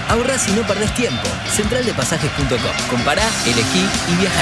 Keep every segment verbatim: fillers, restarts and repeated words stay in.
Ahorrás y no perdés tiempo. central de pasajes punto com. Compará, elegí y viajá.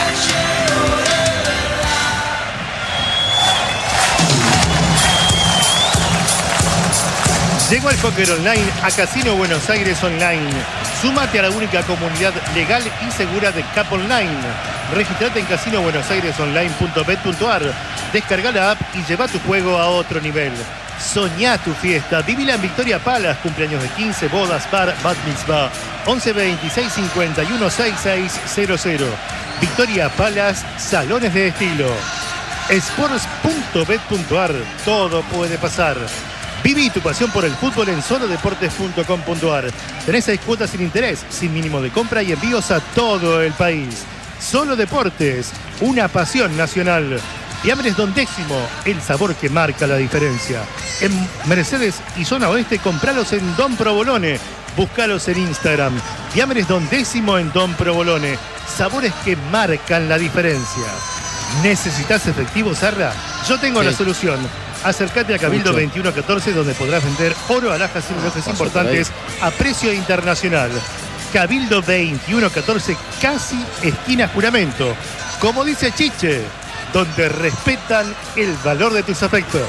Llegó el póker online a Casino Buenos Aires Online. Súmate a la única comunidad legal y segura de Cap Online. Registrate en casino buenos aires online punto bet punto ar. Descarga la app y lleva tu juego a otro nivel. Soñá tu fiesta. Vivila en Victoria Palace. Cumpleaños de quince, bodas, bar, bat mitzvah. once veintiséis cincuenta y uno sesenta y seis cero cero. Victoria Palace, salones de estilo. sports punto bet punto ar. Todo puede pasar. Viví tu pasión por el fútbol en solo deportes punto com punto ar. Tenés seis cuotas sin interés, sin mínimo de compra y envíos a todo el país. Solo Deportes, una pasión nacional. Fiambres Don Décimo, el sabor que marca la diferencia. En Mercedes y Zona Oeste, compralos en Don Provolone. Búscalos en Instagram. Fiambres Don Décimo en Don Provolone. Sabores que marcan la diferencia. ¿Necesitas efectivo, Sarra? Yo tengo sí. la solución. Acércate a Cabildo Mucho. veintiuno catorce, donde podrás vender oro, alhajas y relojes ah, importantes a precio internacional. Cabildo veintiuno catorce, casi esquina Juramento. Como dice Chiche, donde respetan el valor de tus afectos.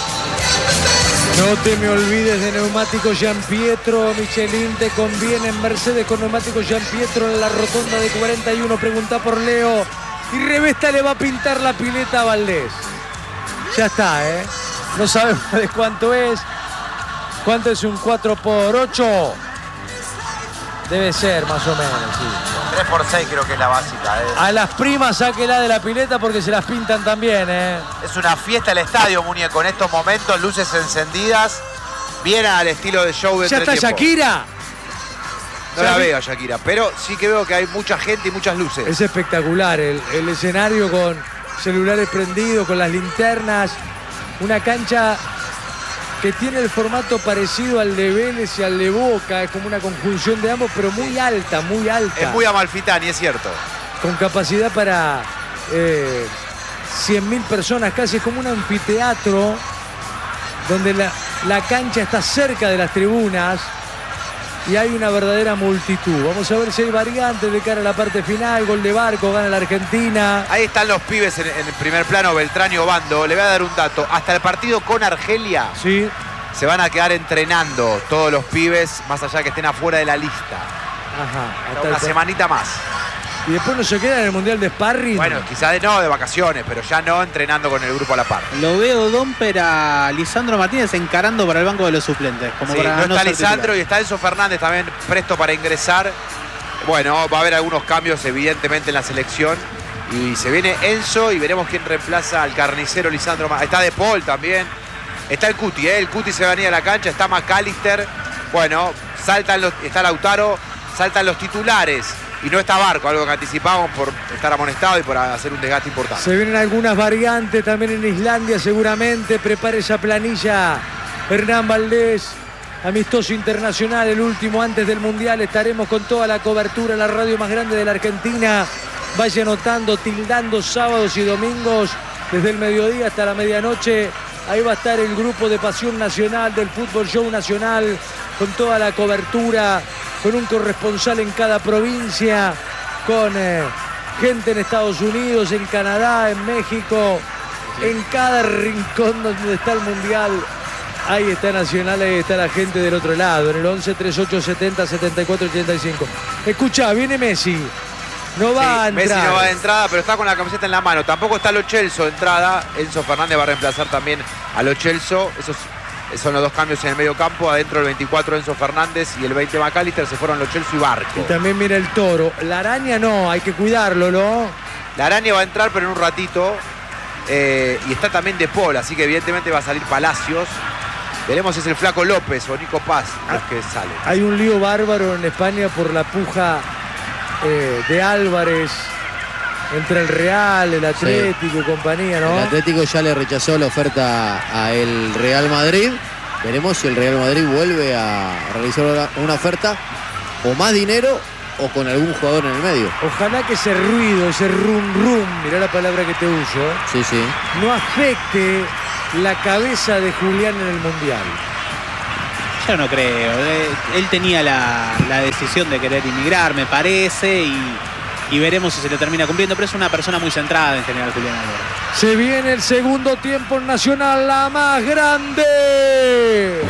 No te me olvides de Neumáticos Gianpietro. Michelin te conviene en Mercedes con Neumáticos Gianpietro en la rotonda de cuarenta y uno. Pregunta por Leo. Y Revesta le va a pintar la pileta a Valdés. Ya está, ¿eh? No sabemos de cuánto es. ¿Cuánto es un cuatro por ocho? Debe ser, más o menos, sí. tres por seis creo que es la básica. ¿eh? A las primas sáquela de la pileta porque se las pintan también, ¿eh? Es una fiesta el estadio, muñeco. En estos momentos, luces encendidas. Bien al estilo de show de ¿Ya está entretiempo. Shakira? No la veo a Shakira, pero sí que veo que hay mucha gente y muchas luces. Es espectacular el, el escenario con celulares prendidos, con las linternas. Una cancha que tiene el formato parecido al de Vélez y al de Boca. Es como una conjunción de ambos, pero muy alta, muy alta. Es muy amalfitani, es cierto. Con capacidad para eh, cien mil personas, casi es como un anfiteatro donde la, la cancha está cerca de las tribunas y hay una verdadera multitud. Vamos a ver si hay variantes de cara a la parte final. Gol de Barco, gana la Argentina. Ahí están los pibes en, en el primer plano, Beltrán y Obando. Le voy a dar un dato. Hasta el partido con Argelia sí. se van a quedar entrenando todos los pibes, más allá de que estén afuera de la lista. Ajá. Hasta una el... semanita más. Y después no se queda en el Mundial de Sparring. Bueno, quizás de, no, de vacaciones, pero ya no entrenando con el grupo a la par. Lo veo Domper a Lisandro Martínez encarando para el banco de los suplentes. Como sí, para no, no está Lisandro titular. Y está Enzo Fernández también presto para ingresar. Bueno, va a haber algunos cambios evidentemente en la selección. Y se viene Enzo y veremos quién reemplaza al carnicero Lisandro Martínez. Está De Paul también. Está el Cuti, ¿eh? El Cuti se venía a la cancha. Está McAllister. Bueno, saltan los, está Lautaro. Saltan los titulares. Y no está Barco, algo que anticipamos por estar amonestado y por hacer un desgaste importante. Se vienen algunas variantes también en Islandia seguramente. Prepare esa planilla Hernán Valdés. Amistoso internacional, el último antes del Mundial. Estaremos con toda la cobertura en la radio más grande de la Argentina. Vaya anotando, tildando sábados y domingos desde el mediodía hasta la medianoche. Ahí va a estar el grupo de Pasión Nacional del Fútbol Show Nacional con toda la cobertura, con un corresponsal en cada provincia, con eh, gente en Estados Unidos, en Canadá, en México, en cada rincón donde está el Mundial. Ahí está Nacional, ahí está la gente del otro lado, en el once, treinta y ocho, setenta, setenta y cuatro, ochenta y cinco. Escuchá, viene Messi. No va sí, a entrar. Messi no va de entrada, pero está con la camiseta en la mano. Tampoco está Lo Celso de entrada. Enzo Fernández va a reemplazar también a Lo Celso. Esos son los dos cambios en el medio campo. Adentro el veinticuatro Enzo Fernández y el veinte McAllister. Se fueron Lo Celso y Barco. Y también mira el Toro. La Araña no, hay que cuidarlo, ¿no? La Araña va a entrar, pero en un ratito. Eh, y está también De Paul, así que evidentemente va a salir Palacios. Veremos si es el Flaco López o Nico Paz los que salen. Hay un lío bárbaro en España por la puja eh, de Álvarez entre el Real, el Atlético sí. y compañía, ¿no? El Atlético ya le rechazó la oferta a el Real Madrid. Veremos si el Real Madrid vuelve a realizar una oferta o más dinero o con algún jugador en el medio. Ojalá que ese ruido, ese rum rum, mirá la palabra que te uso, sí, sí. no afecte la cabeza de Julián en el Mundial. Yo no creo. Él tenía la, la decisión de querer inmigrar, me parece, y, y veremos si se le termina cumpliendo. Pero es una persona muy centrada en general, Julián Álvarez. Se viene el segundo tiempo en Nacional, la más grande.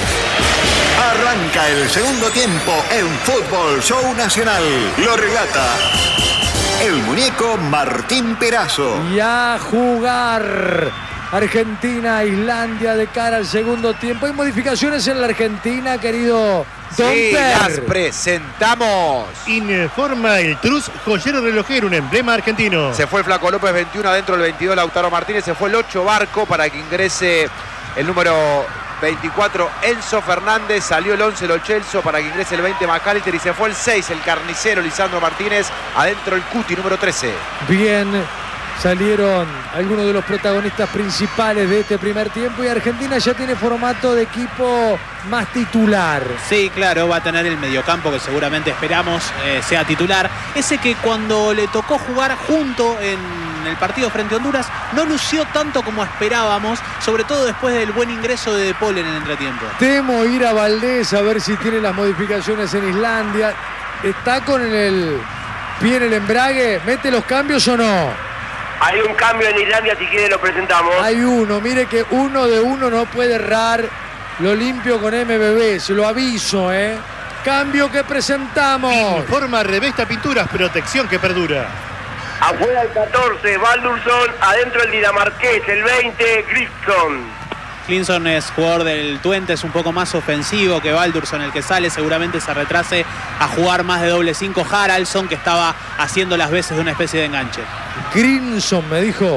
Arranca el segundo tiempo en Fútbol Show Nacional. Lo relata el muñeco Martín Perazo. Y a jugar Argentina, Islandia de cara al segundo tiempo. Hay modificaciones en la Argentina, querido Don Sí, Per. las presentamos. Informa el Trus Joyero Relojero, un emblema argentino. Se fue el Flaco López, veintiuno adentro, el veintidós Lautaro Martínez. Se fue el ocho Barco para que ingrese el número veinticuatro Enzo Fernández. Salió el once Lo Celso para que ingrese el veinte McAllister. Y se fue el seis el carnicero Lisandro Martínez. Adentro el Cuti número trece. Bien, salieron algunos de los protagonistas principales de este primer tiempo y Argentina ya tiene formato de equipo más titular. Sí, claro, va a tener el mediocampo que seguramente esperamos eh, sea titular. Ese que cuando le tocó jugar junto en el partido frente a Honduras no lució tanto como esperábamos, sobre todo después del buen ingreso de De Paul en el entretiempo. Temo ir a Valdés a ver si tiene las modificaciones en Islandia. ¿Está con el pie en el embrague? ¿Mete los cambios o no? Hay un cambio en Islandia, si quiere lo presentamos. Hay uno, mire que uno de uno no puede errar. Lo limpio con M B B, se lo aviso, ¿eh? Cambio que presentamos. Informa Revesta Pinturas, protección que perdura. Afuera el catorce, Baldursson. Adentro el dinamarqués, el veinte, Griffson. Clinson es jugador del Twente, es un poco más ofensivo que Baldursson, el que sale seguramente se retrase a jugar más de doble cinco. Haraldsson, que estaba haciendo las veces de una especie de enganche. Grinson me dijo.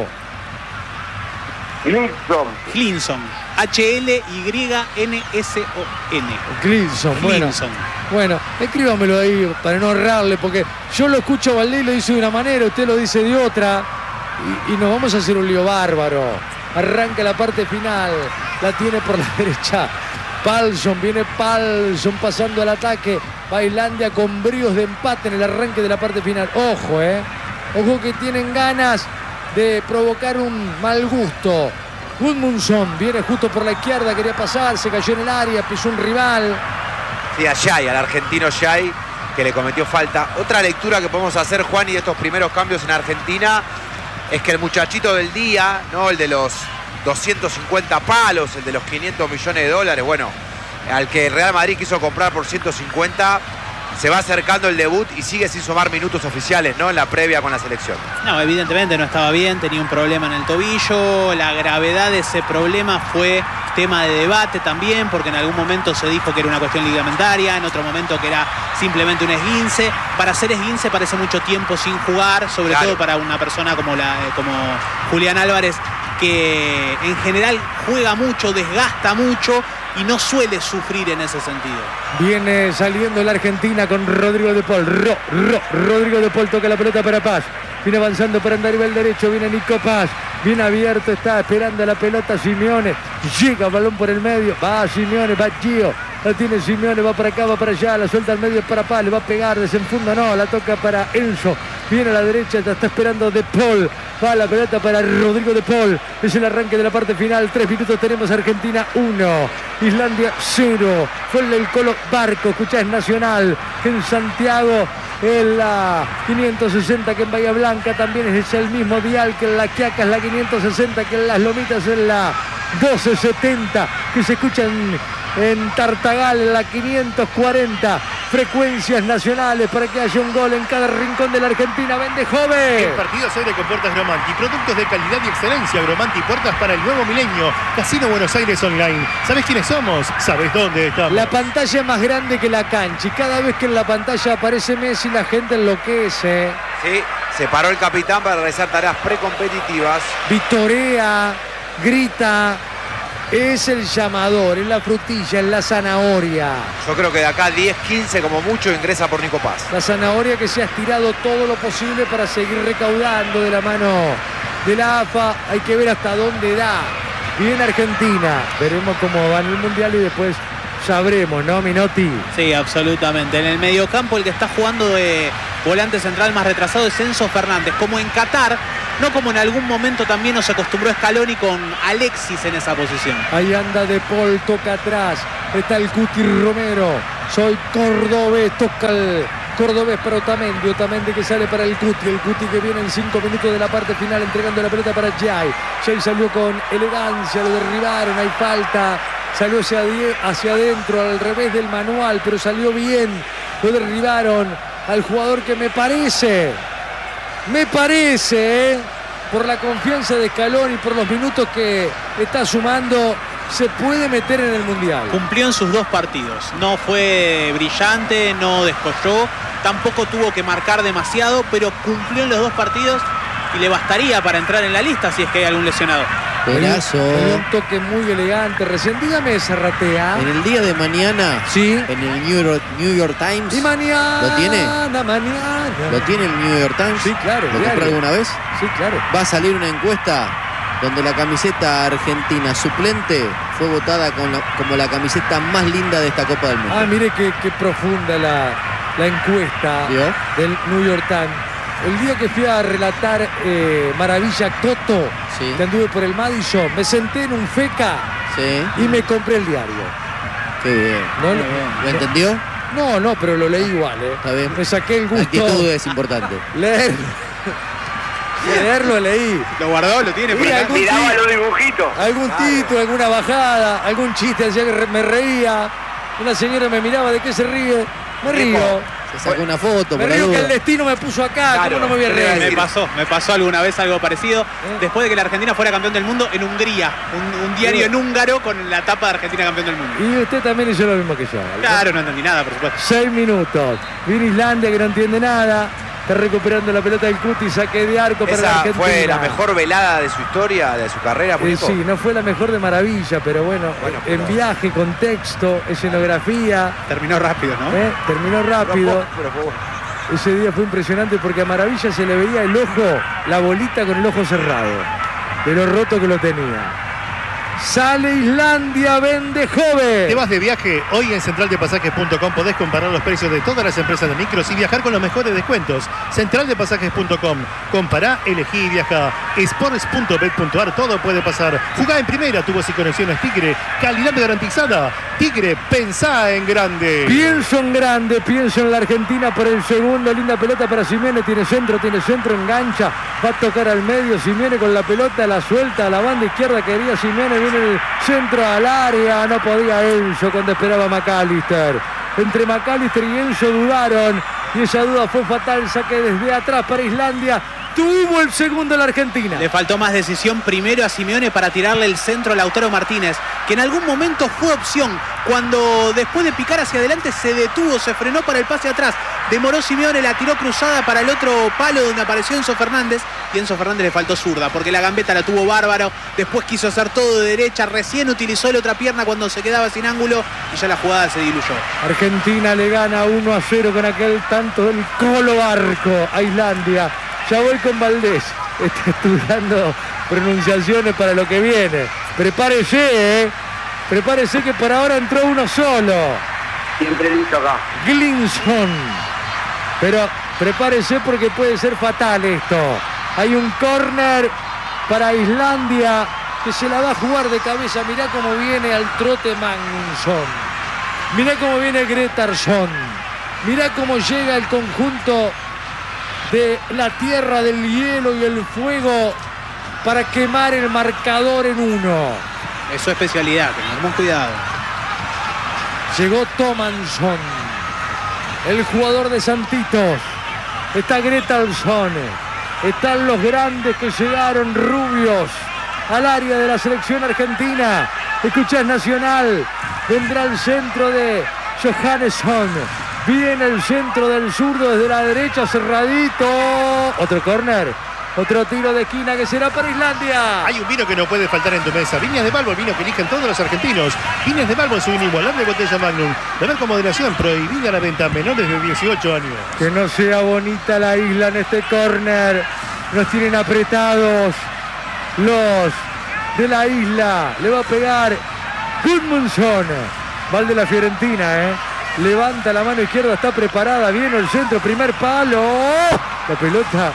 Griffson. Clinson, H L Y N S O N. Grinson, bueno. Clinson. Bueno, escríbamelo ahí para no errarle, porque yo lo escucho a Valdés y lo dice de una manera, usted lo dice de otra, y, y nos vamos a hacer un lío bárbaro. Arranca la parte final, la tiene por la derecha Palsson, viene Palsson pasando al ataque, va Islandia con bríos de empate en el arranque de la parte final. Ojo, eh, ojo que tienen ganas de provocar un mal gusto. Gudmundsson viene justo por la izquierda, quería pasar, se cayó en el área, pisó un rival. Sí, a Yay, al argentino Yay, que le cometió falta. Otra lectura que podemos hacer, Juan, y de estos primeros cambios en Argentina, es que el muchachito del día, ¿no? El de los doscientos cincuenta palos, el de los quinientos millones de dólares, bueno, al que el Real Madrid quiso comprar por ciento cincuenta, se va acercando el debut y sigue sin sumar minutos oficiales, ¿no? En la previa con la selección. No, evidentemente no estaba bien, tenía un problema en el tobillo. La gravedad de ese problema fue tema de debate también, porque en algún momento se dijo que era una cuestión ligamentaria, en otro momento que era simplemente un esguince. Para hacer esguince parece mucho tiempo sin jugar, sobre Claro. todo para una persona como, la, como Julián Álvarez, que en general juega mucho, desgasta mucho y no suele sufrir en ese sentido. Viene saliendo la Argentina con Rodrigo de Paul. Ro, ro, Rodrigo de Paul toca la pelota para Paz. Viene avanzando para andar el derecho. Viene Nico Paz. Bien abierto. Está esperando la pelota Simeone. Llega balón por el medio. Va Simeone. Va Gio. La tiene Simeone. Va para acá. Va para allá. La suelta al medio para Paz. Le va a pegar. Desenfunda. No. La toca para Enzo. Viene a la derecha. La está esperando de Paul. Va la pelota para Rodrigo de Paul. Es el arranque de la parte final. Tres minutos tenemos. Argentina uno. Islandia cero. Gol del Colo Barco. Escuchá, es Nacional. En Santiago. En la quinientos sesenta, que en Bahía Blanca también es el mismo dial que en la Quiaca, es la quinientos sesenta, que en Las Lomitas en la doce setenta, que se escuchan en Tartagal en la quinientos cuarenta. Frecuencias nacionales para que haya un gol en cada rincón de la Argentina. Vende El joven. partido se abre con Puertas Gromanti. Productos de calidad y excelencia. Gromanti, puertas para el nuevo milenio. Casino Buenos Aires Online. ¿Sabés quiénes somos? ¿Sabés dónde estamos? La pantalla más grande que la cancha. Y cada vez que en la pantalla aparece Messi, la gente enloquece. Sí, se paró el capitán para realizar tareas precompetitivas. Vitorea, grita. Es el llamador, es la frutilla, es la zanahoria. Yo creo que de acá diez, quince como mucho ingresa por Nico Paz. La zanahoria que se ha estirado todo lo posible para seguir recaudando de la mano de la A F A. Hay que ver hasta dónde da. Bien Argentina. Veremos cómo va en el Mundial y después sabremos, ¿no, Minotti? Sí, absolutamente. En el mediocampo el que está jugando de volante central más retrasado es Enzo Fernández. Como en Qatar, no como en algún momento también nos acostumbró Scaloni con Alexis en esa posición. Ahí anda De Paul, toca atrás. Está el Cuti Romero. Soy cordobés, toca el cordobés para Otamendi. Otamendi que sale para el Cuti. El Cuti que viene en cinco minutos de la parte final entregando la pelota para Jai. Jai salió con elegancia, lo derribaron, hay falta. Salió hacia, hacia adentro, al revés del manual, pero salió bien. Lo derribaron al jugador que me parece, me parece, ¿eh? por la confianza de Scaloni, por los minutos que está sumando, se puede meter en el Mundial. Cumplió en sus dos partidos. No fue brillante, no descolló, tampoco tuvo que marcar demasiado, pero cumplió en los dos partidos y le bastaría para entrar en la lista si es que hay algún lesionado. Perazo. Un toque muy elegante. Recién dígame esa ratea. En el día de mañana, sí, en el New York, New York Times. Y mañana. ¿Lo tiene? Mañana. ¿Lo tiene el New York Times? Sí, claro. ¿Lo compró alguna vez? Sí, claro. Va a salir una encuesta donde la camiseta argentina suplente fue votada con la, como la camiseta más linda de esta Copa del Mundo. Ah, mire qué, qué profunda la, la encuesta ¿Vio? del New York Times. El día que fui a relatar eh, Maravilla Toto, sí, que anduve por el Madison, me senté en un feca, sí, y me compré el diario. Qué bien. ¿No, ¿Lo, ¿Lo entendió? No, no, pero lo leí igual. ¿eh? Está bien. Me saqué el gusto. La actitud es importante. Leer. Leerlo leí. Lo guardó, lo tiene. Y algún Miraba tit- los dibujitos. Algún título, alguna bajada, algún chiste hacía que re- me reía. Una señora me miraba, ¿de qué se ríe? Me río. Se sacó una foto. Me por la río que duda. el destino me puso acá. Claro, ¿Cómo no me voy a ¿qué le iba a reír? Me decir? pasó, me pasó alguna vez algo parecido. ¿Eh? Después de que la Argentina fuera campeón del mundo en Hungría. Un, un diario en húngaro con la tapa de Argentina campeón del mundo. Y usted también hizo lo mismo que yo. Claro, no entendí nada, por supuesto. Seis minutos. Viene Islandia que no entiende nada. Está recuperando la pelota del Cuti. Saque de arco para la Esa Argentina. fue la mejor velada de su historia, de su carrera, Eh, muñeco. sí, no fue la mejor de maravilla, pero bueno, Bueno, en pero- viaje, contexto, escenografía, Terminó rápido, ¿no? ¿eh? terminó rápido. Pero fue bueno. Ese día fue impresionante porque a Maravilla se le veía el ojo, la bolita con el ojo cerrado, de lo roto que lo tenía. Sale Islandia, vende ¿Te joven. vas de viaje? Hoy en central de pasajes punto com podés comparar los precios de todas las empresas de micros y viajar con los mejores descuentos. central de pasajes punto com. Compará, elegí y viaja. sports punto bet punto ar, todo puede pasar. Jugá en primera, tubos y conexiones Tigre. Calidad garantizada. Tigre, pensá en grande. Pienso en grande, pienso en la Argentina por el segundo. Linda pelota para Simeone, tiene centro, tiene centro, engancha. Va a tocar al medio, Simeone con la pelota, la suelta a la banda izquierda. Quería Simeone, viene el centro al área. No podía Enzo cuando esperaba McAllister. Entre McAllister y Enzo dudaron. Y esa duda fue fatal. Saque desde atrás para Islandia. Tuvo el segundo la Argentina. Le faltó más decisión primero a Simeone para tirarle el centro a Lautaro Martínez, que en algún momento fue opción. Cuando después de picar hacia adelante se detuvo, se frenó para el pase atrás. Demoró Simeone, la tiró cruzada para el otro palo donde apareció Enzo Fernández. Y Enzo Fernández le faltó zurda, porque la gambeta la tuvo bárbaro. Después quiso hacer todo de derecha, recién utilizó la otra pierna cuando se quedaba sin ángulo y ya la jugada se diluyó. Argentina le gana uno a cero con aquel tanto del Colo Barco a Islandia. Ya voy con Valdés. Está estudiando pronunciaciones para lo que viene. Prepárese, ¿eh? Prepárese que por ahora entró uno solo. Siempre listo acá. Glinson. Pero prepárese porque puede ser fatal esto. Hay un córner para Islandia que se la va a jugar de cabeza. Mirá cómo viene al trote Magnusson. Mirá cómo viene Gretarsson. Mirá cómo llega el conjunto de la tierra del hielo y el fuego para quemar el marcador en uno. Es su especialidad, tengamos cuidado. Llegó Tomansson, el jugador de Santitos. Está Gretarsson. Están los grandes que llegaron rubios al área de la selección argentina. Escuchás Nacional. Vendrá el centro de Johannesson. Viene el centro del zurdo desde la derecha, cerradito. Otro córner. Otro tiro de esquina que será para Islandia. Hay un vino que no puede faltar en tu mesa. Viñas de Balbo, el vino que eligen todos los argentinos. Viñas de Balbo, su inigualable botella Magnum. Beber con moderación, prohibida la venta a menores de dieciocho años. Que no sea bonita la isla en este córner. Nos tienen apretados los de la isla. Le va a pegar Gudmundsson. Va el de la Fiorentina, ¿eh? Levanta la mano izquierda, está preparada. Viene el centro, primer palo. La pelota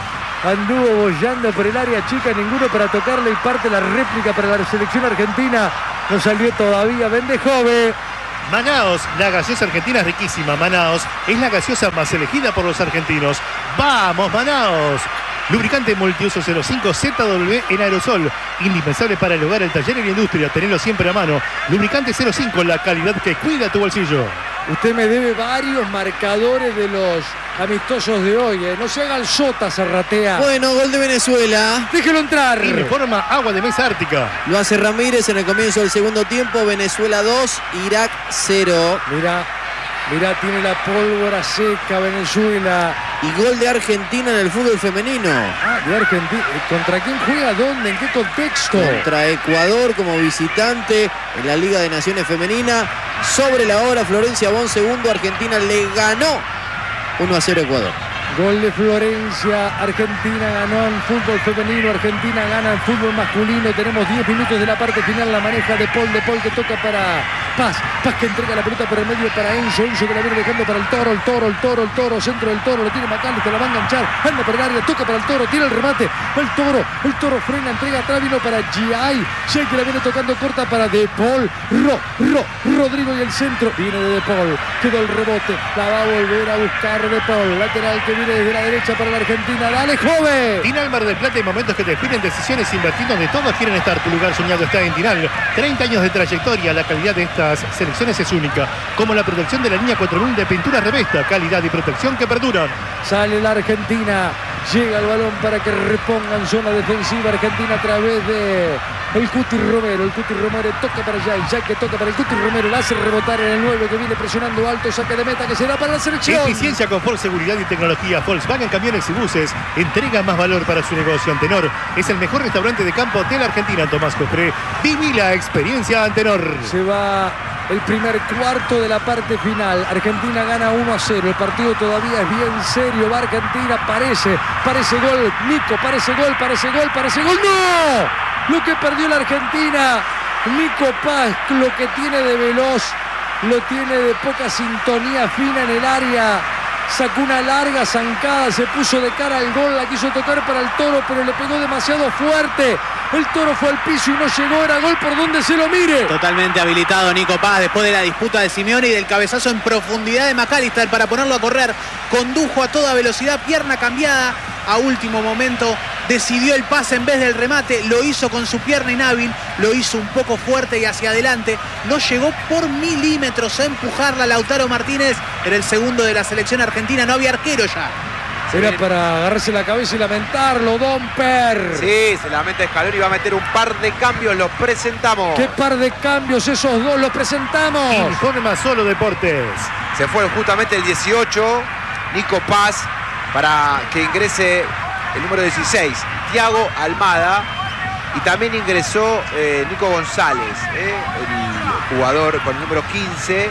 Anduvo bollando por el área chica, ninguno para tocarle y parte la réplica para la selección argentina. No salió todavía Bendejove. Manaos, la gaseosa argentina es riquísima. Manaos es la gaseosa más elegida por los argentinos. ¡Vamos, Manaos! Lubricante multiuso cero cinco Z W en aerosol. Indispensable para el hogar, el taller y la industria. Tenerlo siempre a mano. Lubricante cero cinco, la calidad que cuida tu bolsillo. Usted me debe varios marcadores de los amistosos de hoy. ¿eh? No se haga el sota, Zarratea. Bueno, gol de Venezuela. Déjelo entrar. Informa Agua de Mesa Ártica. Lo hace Ramírez en el comienzo del segundo tiempo. Venezuela dos, Irak cero. Mirá, mirá, tiene la pólvora seca Venezuela. Y gol de Argentina en el fútbol femenino. Ah, de Argentina. ¿Contra quién juega? ¿Dónde? ¿En qué contexto? Contra Ecuador como visitante en la Liga de Naciones Femenina. Sobre la hora, Florencia Bon segundo. Argentina le ganó uno a cero Ecuador. Gol de Florencia, Argentina ganó en fútbol femenino, Argentina gana en fútbol masculino. Tenemos diez minutos de la parte final, la maneja de Paul, de Paul que toca para Paz, Paz que entrega la pelota por el medio para Enzo, Enzo que la viene dejando para el Toro, el Toro, el Toro, el Toro, centro del Toro, lo tiene McAllister, la va a enganchar, anda por el área, toca para el Toro, tira el remate, el Toro, el Toro frena, entrega atrás, vino para Giai, Giai que la viene tocando corta para De Paul, Ro, Ro, Rodrigo y el centro, viene de De Paul, quedó el rebote, la va a volver a buscar De Paul, lateral que viene desde la derecha para la Argentina, dale joven. Tinal Mar del Plata, hay momentos que te definen decisiones invertidas donde todos quieren estar, tu lugar soñado está en Tinal, treinta años de trayectoria, la calidad de estas selecciones es única, como la protección de la línea cuatro mil de pintura Revesta, calidad y protección que perduran. Sale la Argentina, llega el balón para que repongan zona defensiva Argentina a través de el Cuti Romero, el Cuti Romero toca para Jai, Jai que toca para el Cuti Romero, la hace rebotar en el nueve que viene presionando alto, saque de meta que será para la selección. Eficiencia, confort, seguridad y tecnología. Volkswagen Camiones y Buses entrega más valor para su negocio. Antenor es el mejor restaurante de campo de la Argentina. Tomás Cofré, viví la experiencia Antenor. Se va el primer cuarto de la parte final. Argentina gana uno a cero. El partido todavía es bien serio. Va Argentina, parece, parece gol. Nico, parece gol, parece gol, parece gol. ¡No! Lo que perdió la Argentina. Nico Paz, lo que tiene de veloz, lo tiene de poca sintonía fina en el área. Sacó una larga zancada, se puso de cara al gol, la quiso tocar para el Toro, pero le pegó demasiado fuerte. El Toro fue al piso y no llegó, era gol por donde se lo mire. Totalmente habilitado Nico Paz después de la disputa de Simeone y del cabezazo en profundidad de McAllister para ponerlo a correr. Condujo a toda velocidad, pierna cambiada a último momento. Decidió el pase en vez del remate, lo hizo con su pierna inhábil, lo hizo un poco fuerte y hacia adelante. No llegó por milímetros a empujarla Lautaro Martínez. Era el segundo de la selección argentina, no había arquero ya. Era para agarrarse la cabeza y lamentarlo, Domper. Sí, se lamenta Scaloni y va a meter un par de cambios, los presentamos. ¿Qué par de cambios esos dos? Los presentamos. Informa Solo Deportes. Se fue justamente el dieciocho, Nico Paz, para que ingrese el número dieciséis, Thiago Almada. Y también ingresó eh, Nico González, eh, el jugador con el número quince.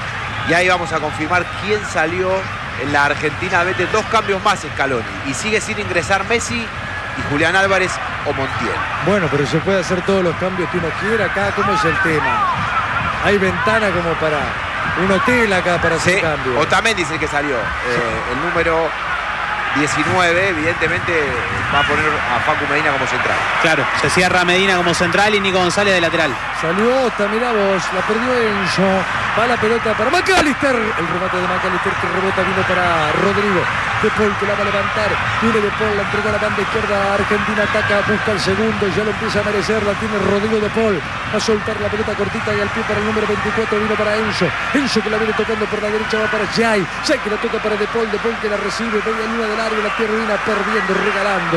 Y ahí vamos a confirmar quién salió en la Argentina. Mete dos cambios más Scaloni. Y sigue sin ingresar Messi y Julián Álvarez o Montiel. Bueno, pero se puede hacer todos los cambios que uno quiera. Acá, ¿cómo es el tema? Hay ventana como para un hotel acá para hacer Sí, cambios. Otamendi es el que salió. Eh, el número diecinueve, evidentemente, va a poner a Facu Medina como central. Claro, se cierra Medina como central y Nico González de lateral. Salió Ota, mirá vos, la perdió Enzo. Va la pelota para McAllister. El remate de McAllister que rebota vino para Rodrigo. De Paul que la va a levantar. Viene De Paul, la entregó a la banda izquierda. Argentina ataca, busca el segundo. Ya lo empieza a merecer. La tiene Rodrigo De Paul. Va a soltar la pelota cortita y al pie para el número veinticuatro. Vino para Enzo. Enzo que la viene tocando por la derecha. Va para Jai. Jai que la toca para De Paul. De Paul que la recibe. Media luna del área. La termina perdiendo, regalando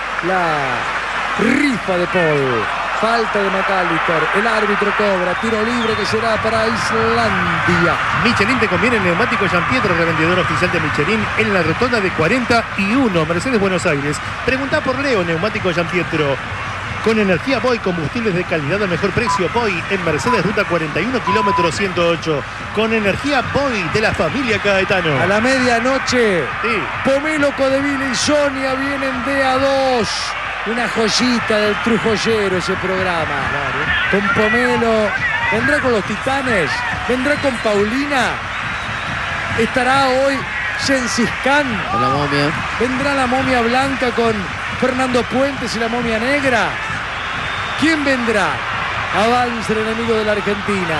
la rifa de Paul. Falta de McAllister, el árbitro cobra, tiro libre que será para Islandia. Michelin te conviene el neumático Giampietro, revendedor oficial de Michelin en la rotonda de cuarenta y uno, Mercedes Buenos Aires. Preguntá por Leo, neumático Giampietro. Con energía Boy, combustibles de calidad al mejor precio. Boy en Mercedes, ruta cuarenta y uno, kilómetro ciento ocho. Con energía Boy de la familia Caetano. A la medianoche, Sí. Pomelo, Codeville y Sonia vienen de a dos. Una joyita del Trujoyero ese programa. Con Pomelo, vendrá con los Titanes, vendrá con Paulina. Estará hoy Gengis Khan. Con la momia. ¿Vendrá la momia blanca con Fernando Puentes y la momia negra? ¿Quién vendrá? Avanza el enemigo de la Argentina.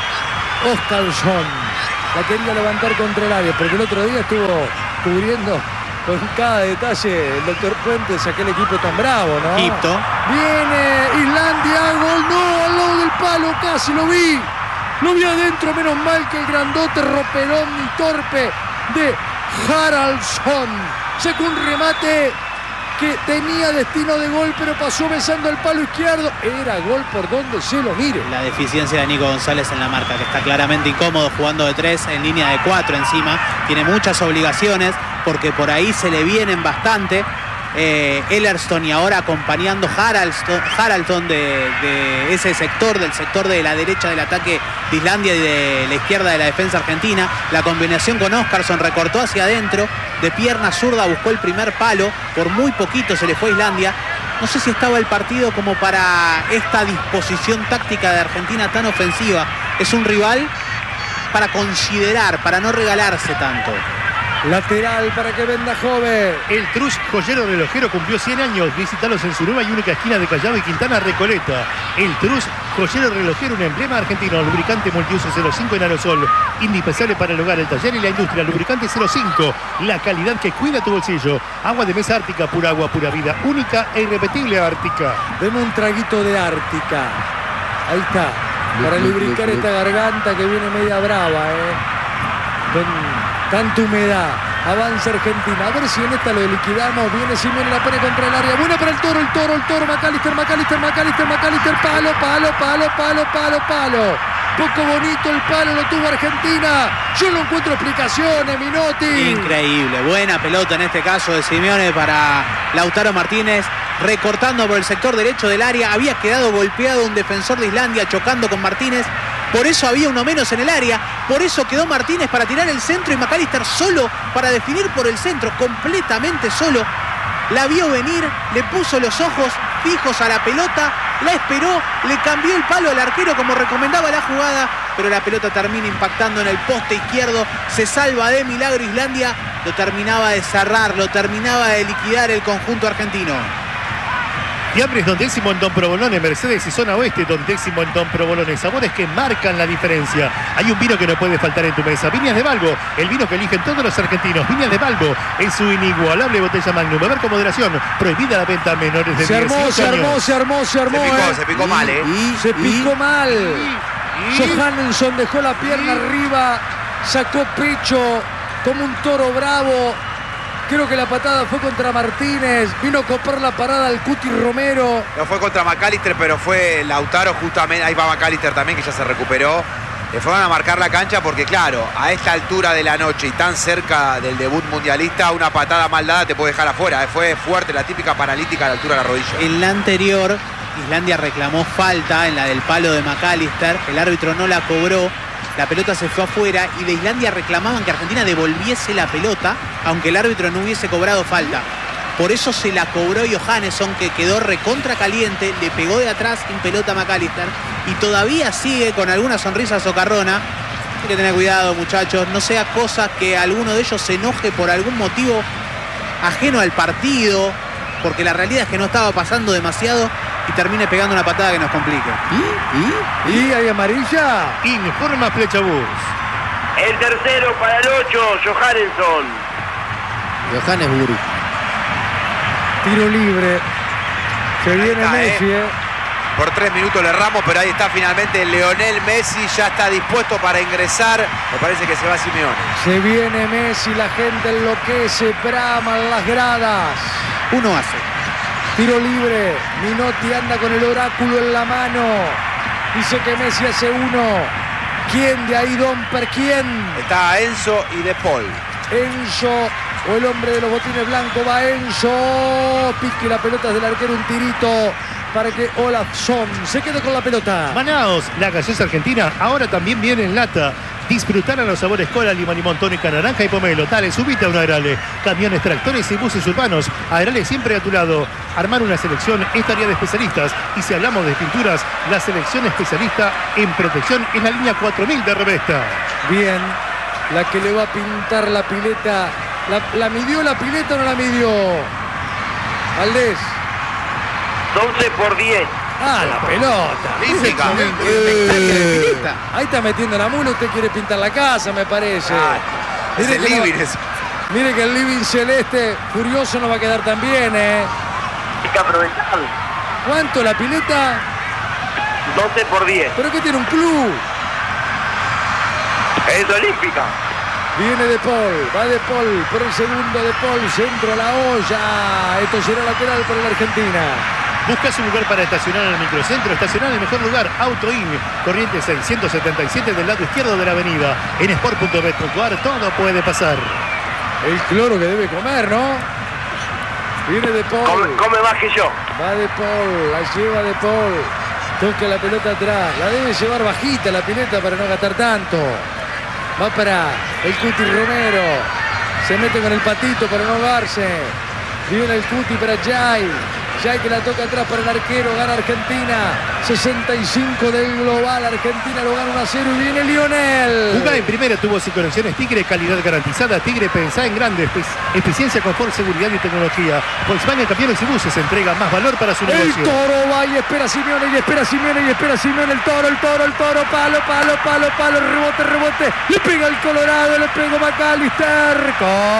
Oscarsson. La quería levantar contra el área, porque el otro día estuvo cubriendo con cada detalle el doctor Puentes aquel equipo tan bravo, ¿no? Egipto. Viene Islandia, gol, no, al lado del palo, casi lo vi. Lo vi adentro, menos mal que el grandote ropelón y torpe de Haraldsson. Sacó un remate que tenía destino de gol, pero pasó besando el palo izquierdo. Era gol por donde se lo mire. La deficiencia de Nico González en la marca, que está claramente incómodo jugando de tres en línea de cuatro encima. Tiene muchas obligaciones porque por ahí se le vienen bastante. Eh, Ellerston y ahora acompañando Haraldsson, Haraldsson de, de ese sector, del sector de la derecha del ataque de Islandia y de la izquierda de la defensa argentina. La combinación con Oscarsson recortó hacia adentro, de pierna zurda buscó el primer palo, por muy poquito se le fue a Islandia. No sé si estaba el partido como para esta disposición táctica de Argentina tan ofensiva. Es un rival para considerar, para no regalarse tanto. Lateral para que venda Jove. El Truss joyero relojero cumplió cien años. Visítalos en su nueva y única esquina de Callao y Quintana Recoleta. El Truss joyero relojero, un emblema argentino. Lubricante multiuso cero cinco en aerosol. Indispensable para el hogar, el taller y la industria. Lubricante cero cinco. La calidad que cuida tu bolsillo. Agua de mesa Ártica, pura agua, pura vida. Única e irrepetible Ártica. Deme un traguito de Ártica. Ahí está. Para lubricar esta garganta que viene media brava, ¿eh? Con tanta humedad. Avanza Argentina. A ver si en esta lo liquidamos. Viene Simeone, la pone contra el área. Buena para el Toro, el Toro, el Toro. McAllister, McAllister, McAllister, McAllister. Palo, palo, palo, palo, palo, palo. Poco bonito el palo, lo tuvo Argentina. Yo no encuentro explicaciones, Minotti. Increíble. Buena pelota en este caso de Simeone para Lautaro Martínez. Recortando por el sector derecho del área. Había quedado golpeado un defensor de Islandia chocando con Martínez. Por eso había uno menos en el área. Por eso quedó Martínez para tirar el centro y McAllister solo para definir por el centro. Completamente solo. La vio venir, le puso los ojos fijos a la pelota, la esperó, le cambió el palo al arquero como recomendaba la jugada, pero la pelota termina impactando en el poste izquierdo. Se salva de milagro Islandia. Lo terminaba de cerrar, lo terminaba de liquidar el conjunto argentino. Fiambres Don Décimo en Don Provolone, Mercedes y Zona Oeste Don Décimo en Don Provolone. Sabores que marcan la diferencia. Hay un vino que no puede faltar en tu mesa. Viñas de Balbo, el vino que eligen todos los argentinos. Viñas de Balbo en su inigualable botella Magnum. Beber con moderación. Prohibida la venta a menores de Se armó, dieciocho se armó, años. se armó, se armó. Se picó, eh. se picó mal, ¿eh? Y, se picó mal. y- Johannesson dejó la pierna arriba, sacó pecho como un toro bravo. Creo que la patada fue contra Martínez. Vino a copar la parada al Cuti Romero. No fue contra McAllister, pero fue Lautaro justamente. Ahí va McAllister también, que ya se recuperó. Le fueron a marcar la cancha porque, claro, a esta altura de la noche y tan cerca del debut mundialista, una patada mal dada te puede dejar afuera. Fue fuerte, la típica paralítica a la altura de la rodilla. En la anterior, Islandia reclamó falta en la del palo de McAllister. El árbitro no la cobró. La pelota se fue afuera y de Islandia reclamaban que Argentina devolviese la pelota, aunque el árbitro no hubiese cobrado falta. Por eso se la cobró Johannesson, que quedó recontra caliente, le pegó de atrás sin pelota a McAllister y todavía sigue con alguna sonrisa socarrona. Hay que tener cuidado, muchachos, no sea cosa que alguno de ellos se enoje por algún motivo ajeno al partido, porque la realidad es que no estaba pasando demasiado y termine pegando una patada que nos complique. ¿Y? ¿Y? ¿Y hay amarilla? Informa Flechabús. El tercero para el ocho, Johannesson. Johannesburg. Tiro libre. Se viene está, Messi, eh. eh. Por tres minutos le erramos, pero ahí está finalmente Lionel Messi, ya está dispuesto para ingresar. Me parece que se va Simeone. Se viene Messi, la gente enloquece, braman las gradas. Uno hace. Tiro libre. Minotti anda con el oráculo en la mano. Dice que Messi hace uno. ¿Quién de ahí, Domper? ¿Quién? Está Enzo y De Paul. Enzo o el hombre de los botines blancos. Va Enzo. Pique la pelota del arquero, un tirito para que Olafsson se quede con la pelota. Manaos, la gaseosa argentina, ahora también viene en lata. Disfrutar a los sabores cola, limón, limón, tónica, naranja y pomelo. Dale, subite a un Agrale. Camiones, tractores y buses urbanos. Agrale siempre a tu lado. Armar una selección es tarea de especialistas. Y si hablamos de pinturas, la selección especialista en protección es la línea cuatro mil de Revesta. Bien. la que le va a pintar la pileta. ¿La, la midió la pileta o no la midió? Valdés. doce por diez. Ah, la pelota. Olímpica. Eh, ahí está metiendo la mula, usted quiere pintar la casa, me parece. Ah, es Mire el que no- living eso. Mire que el living celeste furioso no va a quedar tan bien, ¿eh? Hay que aprovechar. ¿Cuánto la pileta? doce por diez. ¿Pero qué tiene un club? Es olímpica. Viene De Paul, va De Paul por el segundo De Paul, centro a la olla. Esto será lateral para la Argentina. ¿Buscas un lugar para estacionar en el microcentro? Estacionar en el mejor lugar, Auto In, Corrientes seiscientos setenta y siete del lado izquierdo de la avenida. En sport punto bet punto ar todo puede pasar. El cloro que debe comer, ¿no? Viene De Paul. Come, come más que yo. Va De Paul, la lleva De Paul. Toca la pelota atrás. La debe llevar bajita la pileta para no gastar tanto. Va para el Cuti Romero. Se mete con el patito para no ahogarse. Viene el Cuti para Jai. Jai que la toca atrás para el arquero. Gana Argentina. sesenta y cinco del global. Argentina lo gana uno a cero y viene Lionel. Jugá en primera, tuvo sin conexiones Tigre, calidad garantizada. Tigre, pensá en grande. Espe- Eficiencia, confort, seguridad y tecnología. Volkswagen Camiones y Buses entrega más valor para su El negocio. Toro va y espera Simeone y espera Simeone y espera Simeone. El Toro, el Toro, el Toro. Palo, palo, palo, palo. Rebote, rebote. Le pega el Colorado, le pega McAllister.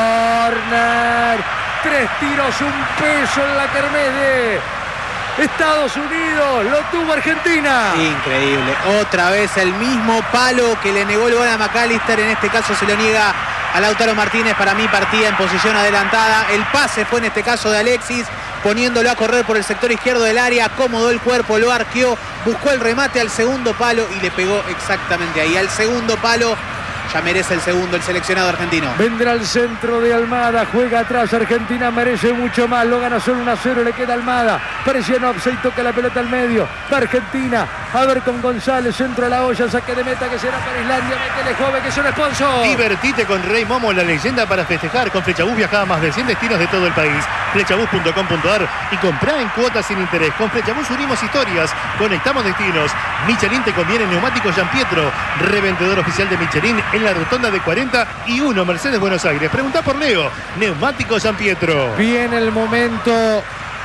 Corner. Tres tiros, un peso en la kermés de Estados Unidos. Lo tuvo Argentina. Increíble. Otra vez el mismo palo que le negó el gol a McAllister. En este caso se lo niega a Lautaro Martínez. Para mí partía en posición adelantada. El pase fue en este caso de Alexis, poniéndolo a correr por el sector izquierdo del área. Acomodó el cuerpo, lo arqueó, buscó el remate al segundo palo y le pegó exactamente ahí. Al segundo palo. Ya merece el segundo el seleccionado argentino. Vendrá al centro de Almada, juega atrás, Argentina merece mucho más, lo gana solo uno a cero, le queda Almada, parecía no y toca la pelota al medio, va Argentina, a ver con González, centro a la olla, saque de meta que será para Islandia, métele joven que es un sponsor. Divertite con Rey Momo, la leyenda para festejar. Con Flechabús viaja a más de cien destinos de todo el país. Flechabús punto com punto ar y comprá en cuotas sin interés. Con Flechabús unimos historias, conectamos destinos. Michelin te conviene neumáticos Gianpietro, revendedor oficial de Michelin en la rotonda de cuarenta y uno Mercedes Buenos Aires. Preguntá por Leo, neumáticos Gianpietro. Viene el momento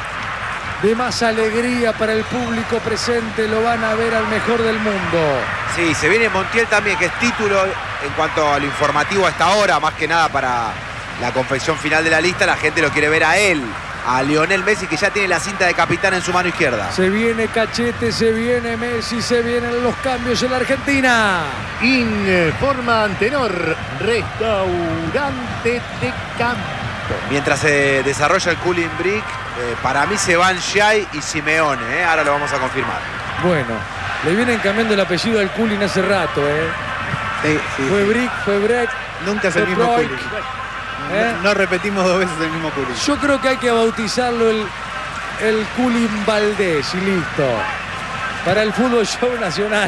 de más alegría para el público presente, lo van a ver al mejor del mundo. Sí, se viene Montiel también, que es título en cuanto a lo informativo a esta hora, más que nada para la confección final de la lista. La gente lo quiere ver a él, a Lionel Messi, que ya tiene la cinta de capitán en su mano izquierda. Se viene Cachete, se viene Messi, se vienen los cambios en la Argentina. Informa Antenor, restaurante de campo. Mientras se desarrolla el cooling break, eh, para mí se van Jai y Simeone, ¿eh? Ahora lo vamos a confirmar. Bueno, le vienen cambiando el apellido al Culin hace rato, ¿eh? Sí, sí, Fue sí. Brick, fue Breck. Nunca es el fue mismo Broik. Culin. ¿Eh? No, no repetimos dos veces el mismo Culin. Yo creo que hay que bautizarlo el, el Culin Valdés y listo. Para el fútbol show nacional.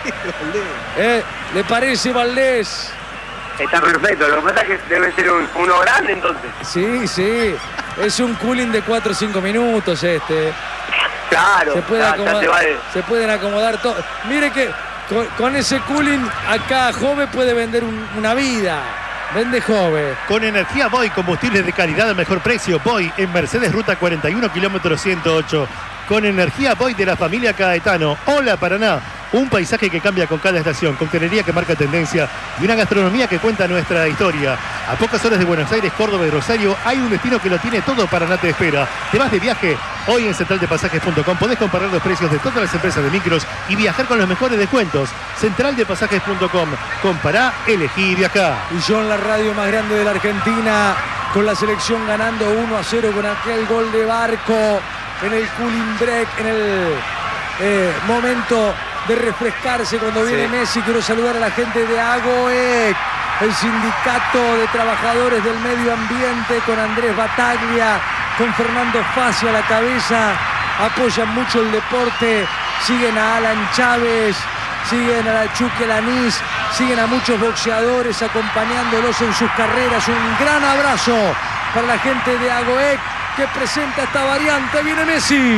¿Eh? ¿Le parece Valdés? Está perfecto. Lo que pasa es que debe ser un- uno grande entonces. Sí, sí. Es un Culin de cuatro o cinco minutos este. Claro. Se, puede ya- ya acomodar- se va de- se pueden acomodar todos. Mire que con, con ese Culin acá Jove puede vender un- una vida. Vende Jove. Con energía Boy, combustibles de calidad al mejor precio. Boy en Mercedes Ruta cuarenta y uno, kilómetro ciento ocho. Con energía Boy de la familia Caetano. Hola Paraná. Un paisaje que cambia con cada estación, coctelería que marca tendencia y una gastronomía que cuenta nuestra historia. A pocas horas de Buenos Aires, Córdoba y Rosario hay un destino que lo tiene todo. Paraná te espera. ¿Te vas de viaje? Hoy en central de pasajes punto com podés comparar los precios de todas las empresas de micros y viajar con los mejores descuentos. central de pasajes punto com. Compará, elegí y viajá. Y yo en la radio más grande de la Argentina, con la selección ganando uno a cero con aquel gol de Barco en el cooling break, en el eh, momento de refrescarse cuando viene Sí. Messi. Quiero saludar a la gente de AGOEC, el sindicato de trabajadores del medio ambiente, con Andrés Bataglia, con Fernando Facio a la cabeza. Apoyan mucho el deporte, siguen a Alan Chávez, siguen a la Chuque Lanís, siguen a muchos boxeadores acompañándolos en sus carreras. Un gran abrazo para la gente de AGOEC que presenta esta variante. Viene Messi.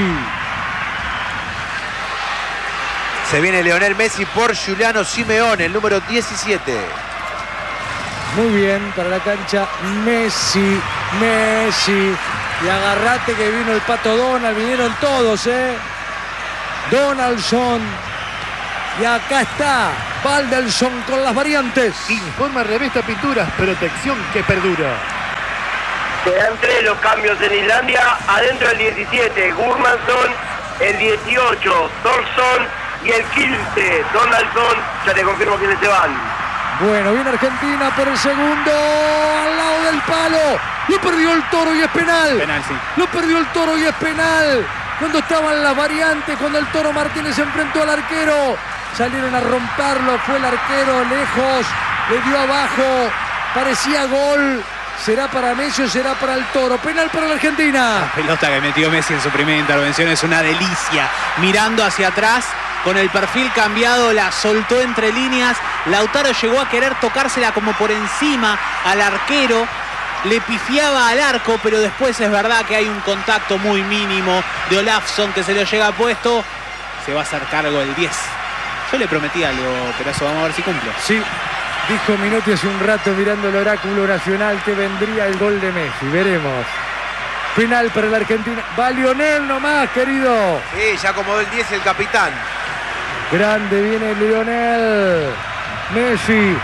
Se viene Lionel Messi por Giuliano Simeone, el número diecisiete. Muy bien, para la cancha Messi, Messi. Y agarrate que vino el Pato Donald, vinieron todos, ¿eh? Donaldson. Y acá está Valdelson con las variantes. Informa Revista Pinturas, protección que perdura. Serán tres los cambios en Islandia. Adentro el diecisiete, Gudmundsson. El dieciocho, Thorsson. Y el quince, Donaldson. Ya te confirmo quiénes se van. Bueno, viene Argentina por el segundo. Al lado del palo. Lo perdió el Toro y es penal. Penal, sí. Lo perdió el Toro y es penal. Cuando estaban las variantes, cuando el Toro Martínez se enfrentó al arquero. Salieron a romperlo, fue el arquero lejos, le dio abajo, parecía gol. ¿Será para Messi o será para el Toro? Penal para la Argentina. La pelota que metió Messi en su primera intervención es una delicia. Mirando hacia atrás, con el perfil cambiado, la soltó entre líneas. Lautaro llegó a querer tocársela como por encima al arquero. Le pifiaba al arco, pero después es verdad que hay un contacto muy mínimo de Olafsson que se lo llega puesto. Se va a hacer cargo el diez. Yo le prometí algo, Perazo, vamos a ver si cumple. Sí, dijo Minotti hace un rato mirando el oráculo nacional que vendría el gol de Messi. Veremos. Penal para la Argentina. Va Lionel nomás, querido. Sí, ya acomodó el diez el capitán. Grande viene Lionel. Messi.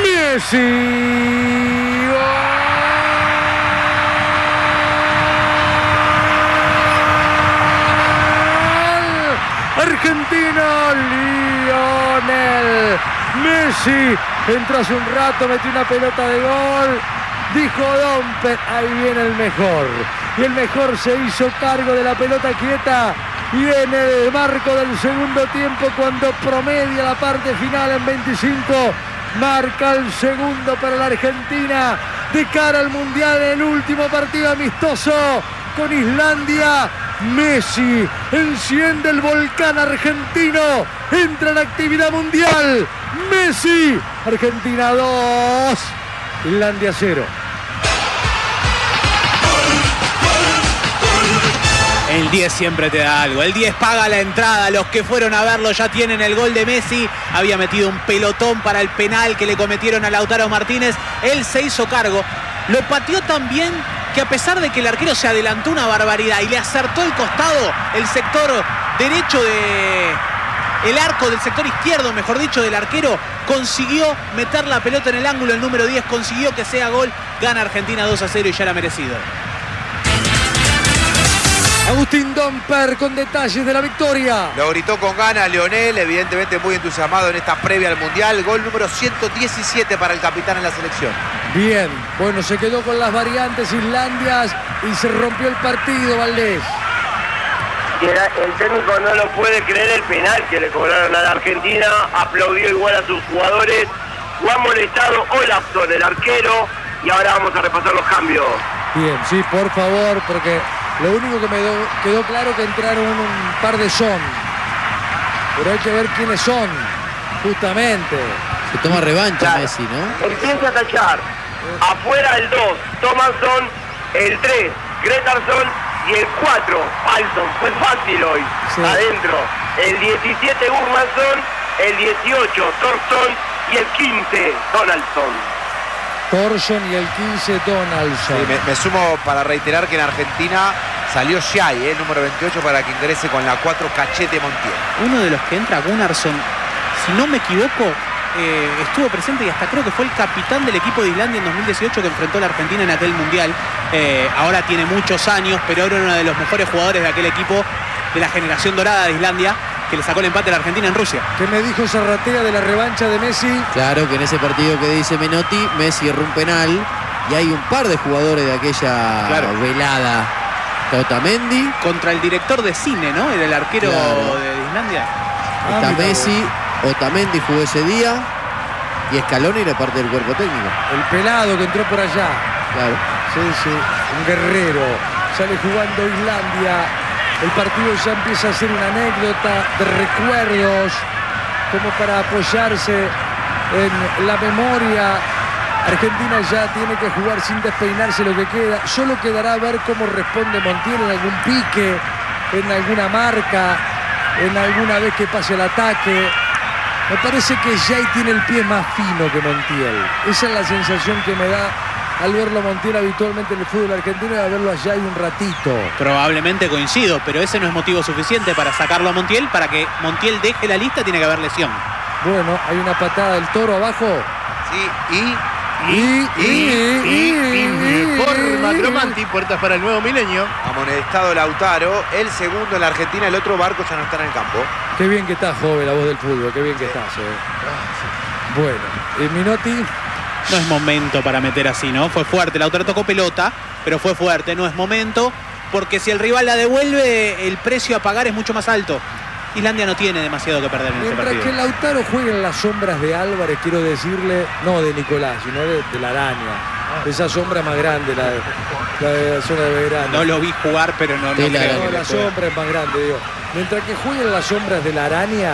Messi. ¡Gol! Argentina, Lionel Messi entró hace un rato, metió una pelota de gol, dijo Dompe, ahí viene el mejor, y el mejor se hizo cargo de la pelota quieta, y en el marco del segundo tiempo, cuando promedia la parte final en veinticinco, marca el segundo para la Argentina, de cara al Mundial, el último partido amistoso con Islandia. Messi enciende el volcán argentino, entra en actividad mundial. Messi, Argentina dos, Islandia cero. El diez siempre te da algo. El diez paga la entrada. Los que fueron a verlo ya tienen el gol de Messi. Había metido un pelotón para el penal que le cometieron a Lautaro Martínez. Él se hizo cargo. Lo pateó tan bien que a pesar de que el arquero se adelantó una barbaridad y le acertó el costado, el sector derecho de... el arco del sector izquierdo, mejor dicho, del arquero, consiguió meter la pelota en el ángulo. El número diez consiguió que sea gol. Gana Argentina dos a cero y ya era merecido. Agustín Domper con detalles de la victoria. Lo gritó con ganas Lionel, evidentemente muy entusiasmado en esta previa al Mundial. Gol número ciento diecisiete para el capitán en la selección. Bien, bueno, se quedó con las variantes Islandia y se rompió el partido, Valdés. El técnico no lo puede creer el penal que le cobraron a la Argentina. Aplaudió igual a sus jugadores. Lo ha molestado Olafsson, el arquero. Y ahora vamos a repasar los cambios. Bien, sí, por favor, porque lo único que me do, quedó claro que entraron un par de son. Pero hay que ver quiénes son, justamente. Se toma revancha claro. Messi, ¿no? Empieza a tachar. Afuera el dos, Thomasson. El tres, Gretarsson. Y el cuatro, Palsson. Fue fácil hoy. Sí. Adentro. El diecisiete, Gudmundsson. El dieciocho, Thorsson. Y el quince, Donaldson. Thorsson y el quince, Donaldson. Sí, me, me sumo para reiterar que en Argentina salió Shai, eh, número veintiocho, para que ingrese con la cuatro Cachete Montiel. Uno de los que entra, Gunnarsson, si no me equivoco, eh, estuvo presente y hasta creo que fue el capitán del equipo de Islandia en dos mil dieciocho que enfrentó a la Argentina en aquel Mundial. Eh, ahora tiene muchos años, pero era uno de los mejores jugadores de aquel equipo de la generación dorada de Islandia, que le sacó el empate a la Argentina en Rusia. ¿Qué me dijo Zarratea de la revancha de Messi? Claro, que en ese partido que dice Menotti, Messi erró un penal y hay un par de jugadores de aquella claro. velada. Otamendi. Contra el director de cine, ¿no? Era el arquero claro. de Islandia. Está ah, Messi, Otamendi jugó ese día y Scaloni era parte del cuerpo técnico. El pelado que entró por allá. Claro. Sí, sí, un guerrero. Sale jugando Islandia. El partido ya empieza a ser una anécdota de recuerdos, como para apoyarse en la memoria. Argentina ya tiene que jugar sin despeinarse lo que queda. Solo quedará a ver cómo responde Montiel en algún pique, en alguna marca, en alguna vez que pase el ataque. Me parece que Jay tiene el pie más fino que Montiel. Esa es la sensación que me da al verlo a Montiel habitualmente en el fútbol argentino y a verlo a Jay un ratito. Probablemente coincido, pero ese no es motivo suficiente para sacarlo a Montiel. Para que Montiel deje la lista tiene que haber lesión. Bueno, hay una patada del Toro abajo. Sí, y... Y, y, y, y, por Macromanti, puertas para el nuevo milenio. Amonestado Lautaro, el segundo en la Argentina, el otro Barco ya no está en el campo. Qué bien que estás, joven, la voz del fútbol, qué bien que estás. Eh. Bueno, y Minotti. No es momento para meter así, ¿no? Fue fuerte, Lautaro tocó pelota, pero fue fuerte, no es momento, porque si el rival la devuelve, el precio a pagar es mucho más alto. Islandia no tiene demasiado que perder en Mientras este partido. que Lautaro juega en las sombras de Álvarez, quiero decirle, no de Nicolás, sino de, de la araña. Esa sombra más grande, la de la, de la zona de Belgrano. No lo vi jugar, pero no, no Sí, creo la- que No, le la pueda. sombra es más grande, digo. Mientras que juega en las sombras de la araña,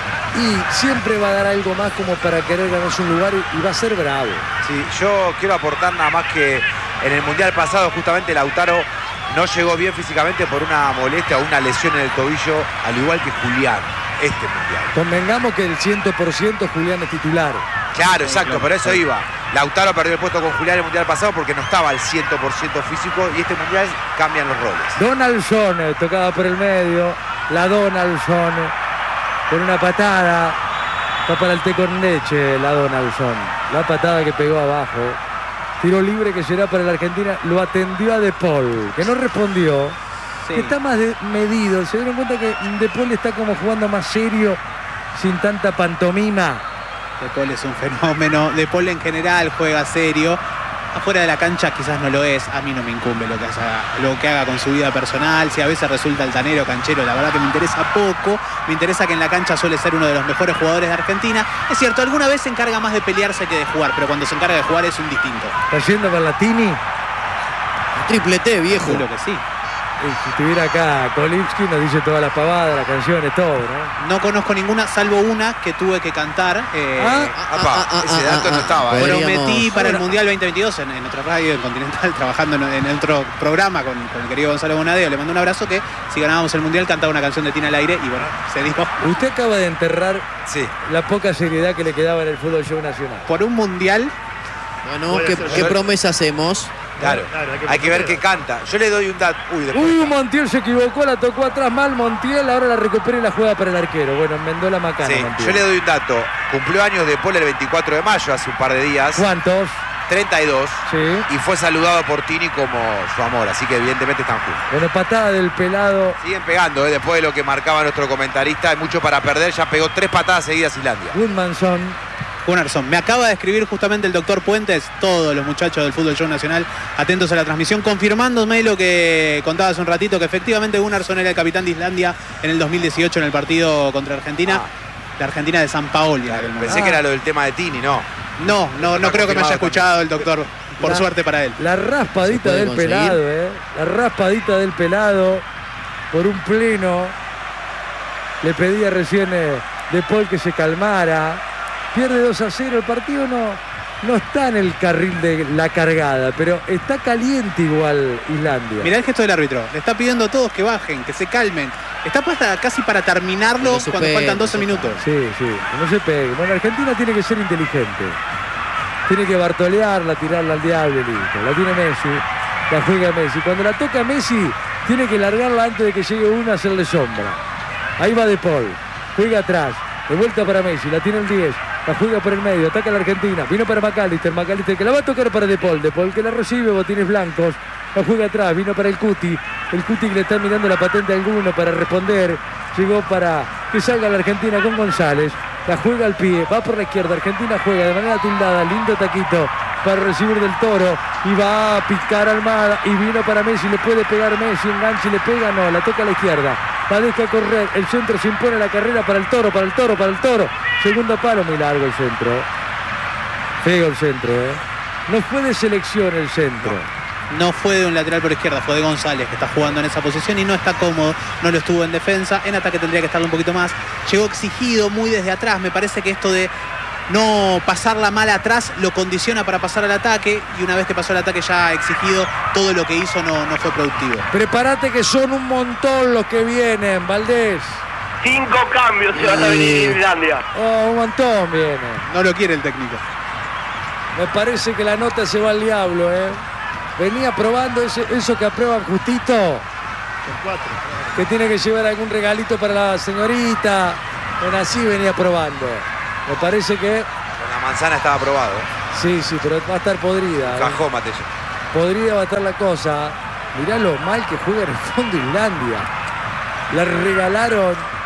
y siempre va a dar algo más como para querer ganarse un lugar y, y va a ser bravo. Sí, yo quiero aportar nada más que en el Mundial pasado justamente Lautaro no llegó bien físicamente por una molestia o una lesión en el tobillo, al igual que Julián, este Mundial. Convengamos que el cien por ciento Julián es titular. Claro, exacto, por eso iba. Lautaro perdió el puesto con Julián en el Mundial pasado porque no estaba al cien por ciento físico y este Mundial cambian los roles. Donaldson, eh, tocada por el medio. La Donaldson, con una patada. Está para el té con leche, la Donaldson. La patada que pegó abajo. Tiro libre que será para la Argentina. Lo atendió a De Paul, que no respondió. Sí. Que está más de- medido. Se dieron cuenta que De Paul está como jugando más serio, sin tanta pantomima. De Paul es un fenómeno. De Paul en general juega serio. Afuera de la cancha quizás no lo es. A mí no me incumbe lo que haga, lo que haga con su vida personal. Si a veces resulta altanero, canchero, la verdad que me interesa poco. Me interesa que en la cancha suele ser uno de los mejores jugadores de Argentina. Es cierto, alguna vez se encarga más de pelearse que de jugar, pero cuando se encarga de jugar es un distinto. Está yendo para Latini. Triple T, viejo. Seguro que sí. Y si estuviera acá Kolipski nos dice todas las pavadas, las canciones, todo, ¿no? No conozco ninguna, salvo una que tuve que cantar. eh, Ah, Apa, ah, ese ah, dato ah, no ah, estaba. ¿eh? podríamos- Prometí para el Ahora- Mundial veinte veintidós en, en otra radio, en Continental, trabajando en, en otro programa con, con el querido Gonzalo Bonadeo. Le mando un abrazo que si ganábamos el Mundial cantaba una canción de Tina al aire y bueno, se dijo. Usted acaba de enterrar Sí. la poca seriedad que le quedaba en el fútbol show nacional. Por un Mundial, Bueno, Puede ¿qué, ser. qué promesa hacemos? Claro, Claro, hay que hay que ver poner. qué canta. Yo le doy un dato. Uy, después. Uy, Montiel se equivocó, la tocó atrás mal Montiel, ahora la recupera y la juega para el arquero. Bueno, enmendó la macana Sí, Montiel. yo le doy un dato. Cumplió años de Paul el veinticuatro de mayo, hace un par de días. ¿Cuántos? treinta y dos. Sí. Y fue saludado por Tini como su amor. Así que evidentemente están juntos. Bueno, patada del pelado. Siguen pegando, ¿eh? Después de lo que marcaba nuestro comentarista. Hay mucho para perder. Ya pegó tres patadas seguidas Islandia. Goodmanson. Gunnarsson. Me acaba de escribir justamente el doctor Puentes, todos los muchachos del Fútbol Show Nacional atentos a la transmisión, confirmándome lo que contaba hace un ratito, que efectivamente Gunnarsson era el capitán de Islandia en el dos mil dieciocho en el partido contra Argentina. Ah. La Argentina de San Paoli. en aquel momento. Pensé que era lo del tema de Tini, ¿no? No, no, no Está creo que me haya confirmado escuchado el doctor, por La- suerte para él. La raspadita ¿Se puede del conseguir? pelado, ¿eh? La raspadita del pelado por un pleno. Le pedía recién eh, De Paul que se calmara. Pierde dos a cero. El partido no, no está en el carril de la cargada, pero está caliente igual Islandia. Mirá el gesto del árbitro. Le está pidiendo a todos que bajen, que se calmen. Está para- casi para terminarlo No se cuando pegue, faltan no doce se minutos. Sí, sí, que no se pegue. Bueno, Argentina tiene que ser inteligente. Tiene que bartolearla, tirarla al diablo y listo. La tiene Messi, la juega Messi. Cuando la toca Messi, tiene que largarla antes de que llegue uno a hacerle sombra. Ahí va De Paul, juega atrás, de vuelta para Messi, la tiene el diez, la juega por el medio, ataca a la Argentina, vino para McAllister, McAllister que la va a tocar para De Paul, De Paul que la recibe, botines blancos, la juega atrás, vino para el Cuti, el Cuti que le está mirando la patente a alguno para responder, llegó para que salga la Argentina con González, la juega al pie, va por la izquierda, Argentina juega de manera tildada, lindo taquito para recibir del Toro y va a picar Almada y vino para Messi, le puede pegar Messi, enganche, le pega, no, la toca a la izquierda, la deja correr, el centro se impone la carrera para el Toro, para el Toro, para el Toro, segundo palo, muy largo el centro, feo el centro, ¿eh? No fue de selección el centro. No fue de un lateral por izquierda, fue de González, que está jugando en esa posición y no está cómodo, no lo estuvo en defensa, en ataque tendría que estarlo un poquito más. Llegó exigido muy desde atrás, me parece que esto de no pasarla mal atrás lo condiciona para pasar al ataque y una vez que pasó al ataque ya exigido, todo lo que hizo no, no fue productivo. Prepárate que son un montón los que vienen, Valdés. Cinco cambios se van a venir en Islandia. Oh, un montón viene. No lo quiere el técnico. Me parece que la nota se va al diablo, ¿eh? Venía probando ese, eso que aprueban justito. Con cuatro. Que tiene que llevar algún regalito para la señorita. Bueno, así venía probando. Me parece que... Con la manzana estaba aprobado. ¿eh? Sí, sí, pero va a estar podrida. ¿eh? Cajó, Mateo. Podrida va a estar la cosa. Mirá lo mal que juega en el fondo Islandia. La regalaron...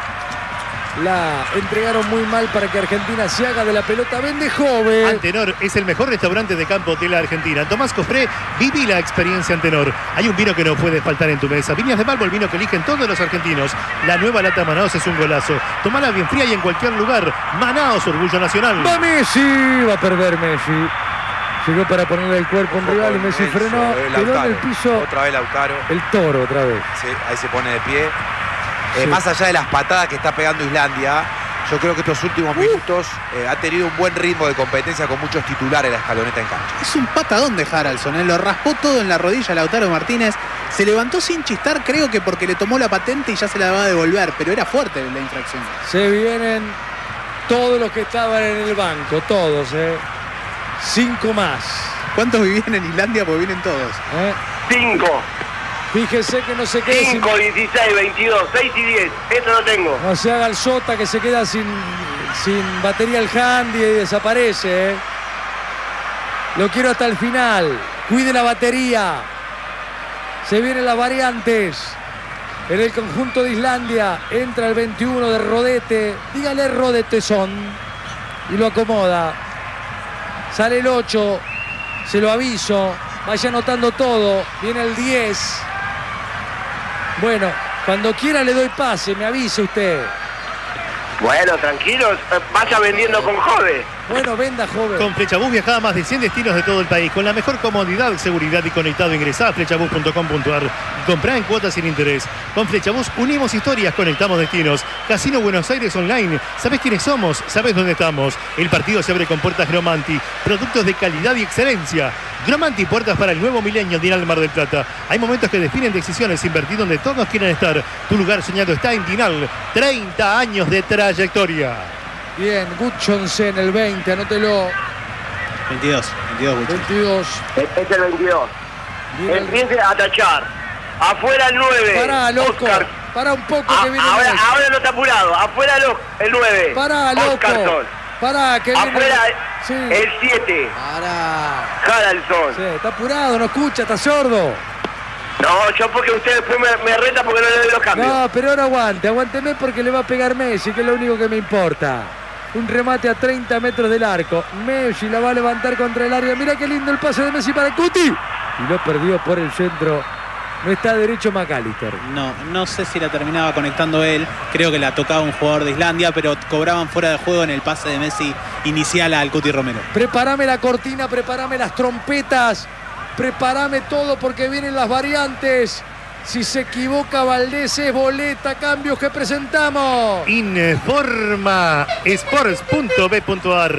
La entregaron muy mal para que Argentina se haga de la pelota. Vende joven. Antenor es el mejor restaurante de campo de la Argentina. Tomás Cofré, viví la experiencia Antenor. Hay un vino que no puede faltar en tu mesa. Viñas de Malvo, el vino que eligen todos los argentinos. La nueva lata Manaos es un golazo. Tomala bien fría y en cualquier lugar. Manaos, orgullo nacional. Va Messi. Va a perder Messi. Llegó para ponerle el cuerpo a un rival y Messi Enzo, frenó. eh, Quedó en Lautaro. el piso. Otra vez Lautaro. El toro otra vez. Sí, ahí se pone de pie. Eh, Sí. Más allá de las patadas que está pegando Islandia, yo creo que estos últimos minutos eh, ha tenido un buen ritmo de competencia con muchos titulares la escaloneta en cancha. Es un patadón de Haraldsson, ¿eh? Lo raspó todo en la rodilla Lautaro Martínez. Se levantó sin chistar, creo que porque le tomó la patente y ya se la va a devolver, pero era fuerte la infracción. Se vienen todos los que estaban en el banco. Todos, ¿eh? Cinco más. ¿Cuántos vivían en Islandia? Porque vienen todos. ¿eh? Cinco. Fíjese que no se quede sin... Cinco, dieciséis, veintidós, seis y diez. Eso lo tengo. No se haga el sota que se queda sin, sin batería el handy y desaparece. ¿eh? Lo quiero hasta el final. Cuide la batería. Se vienen las variantes. En el conjunto de Islandia entra el veintiuno de Rodete. Dígale Rodete son. Y lo acomoda. Sale el ocho. Se lo aviso. Vaya anotando todo. Viene el diez. Bueno, cuando quiera le doy pase, me avise usted. Bueno, tranquilos. eh, Vaya vendiendo con Jode. Bueno, venda, joven. Con Flechabús viaja a más de cien destinos de todo el país. Con la mejor comodidad, seguridad y conectado. Ingresá a flechabús punto com punto ar y comprá en cuotas sin interés. Con Flechabús unimos historias, conectamos destinos. Casino Buenos Aires Online. ¿Sabés quiénes somos? ¿Sabés dónde estamos? El partido se abre con puertas Gromanti. Productos de calidad y excelencia. Gromanti, puertas para el nuevo milenio en Dinal Mar del Plata. Hay momentos que definen decisiones. Invertir donde todos quieren estar. Tu lugar soñado está en Dinal. treinta años de trayectoria. Bien, Gudjonsen, el veinte, anótelo. veintidós, veintidós, Gutierrez. veintidós. Este es el veintidós. Bien, el- Empiece a tachar. Afuera el nueve. Pará, loco. Oscar. Pará un poco Ah, que viene ahora, Messi. ahora no está apurado. Afuera lo- el nueve. Pará, loco. Oscarson. Pará, que viene... Afuera Sí. el siete. Para. Haraldsson. Sí, está apurado, no escucha, está sordo. No, yo porque usted después me, me reta porque no le doy los cambios. No, pero ahora aguante, aguánteme porque le va a pegar Messi, que es lo único que me importa. Un remate a treinta metros del arco. Messi la va a levantar contra el área. Mira qué lindo el pase de Messi para el Cuti. Y lo perdió por el centro. No está derecho McAllister. No, no sé si la terminaba conectando él. Creo que la tocaba un jugador de Islandia, pero cobraban fuera de juego en el pase de Messi inicial al Cuti Romero. Prepárame la cortina, prepárame las trompetas. Prepárame todo porque vienen las variantes. Si se equivoca Valdés es boleta, cambios que presentamos. Informa sports punto b punto ar.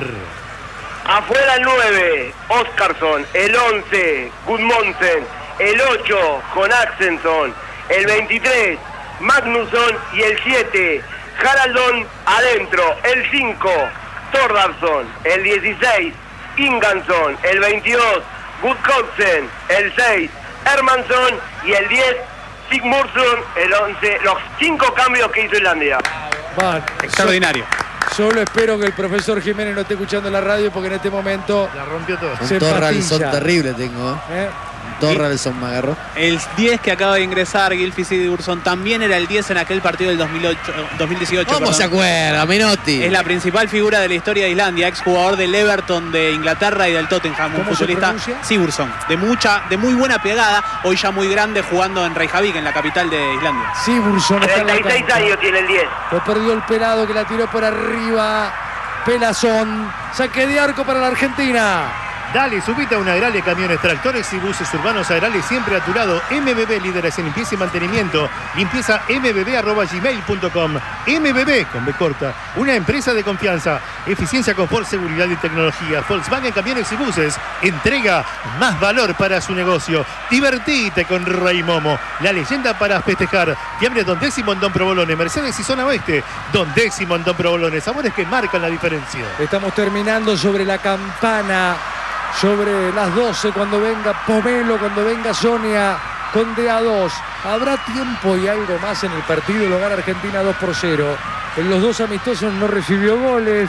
Afuera el nueve. Oscarson. El once. Gudmonsen. El ocho. Con Axelson. El veintitrés. Magnusson. Y el siete. Haraldsson adentro. El cinco. Thordarson. El dieciséis. Ingansson. El veintidós. Gudjonsen. El seis. Hermansson. Y el diez. Sigmundson. El once. Los cinco cambios que hizo Islandia. Van. Extraordinario. Solo espero que el profesor Jiménez no esté escuchando la radio porque en este momento La rompió todo. Se Un Thoraldsson patilla. terrible tengo. ¿eh? Un Thoraldsson me agarró. El diez que acaba de ingresar, Gylfi Sigurdsson, también era el diez en aquel partido del dos mil ocho, dos mil dieciocho. ¿Cómo perdón. se acuerda, Menotti? Es la principal figura de la historia de Islandia, exjugador del Everton de Inglaterra y del Tottenham, un ¿Cómo se futbolista pronuncia? Sigurdsson, de mucha, de muy buena pegada, hoy ya muy grande jugando en Reykjavik, en la capital de Islandia. Sigurdsson está en la treinta y seis cancha. años tiene el diez. Lo perdió el pelado que la tiró por arriba. Pelazón. Saque de arco para la Argentina. Dale, subite a una Agralia, camiones, tractores y buses urbanos Agralia siempre a tu lado. M B B, líderes en limpieza y mantenimiento. Limpieza m b b arroba gmail punto com. M B B, con B corta, una empresa de confianza. Eficiencia, confort, seguridad y tecnología. Volkswagen Camiones y Buses entrega más valor para su negocio. Divertite con Rey Momo, la leyenda para festejar. Fiambre Don Décimo en Don Provolone, Mercedes y Zona Oeste. Don Décimo en Don Provolone, sabores que marcan la diferencia. Estamos terminando sobre la campana. Sobre las doce, cuando venga Pomelo, cuando venga Sonia con D A dos. Habrá tiempo y algo más en el partido. Lo gana Argentina dos por cero. En los dos amistosos no recibió goles.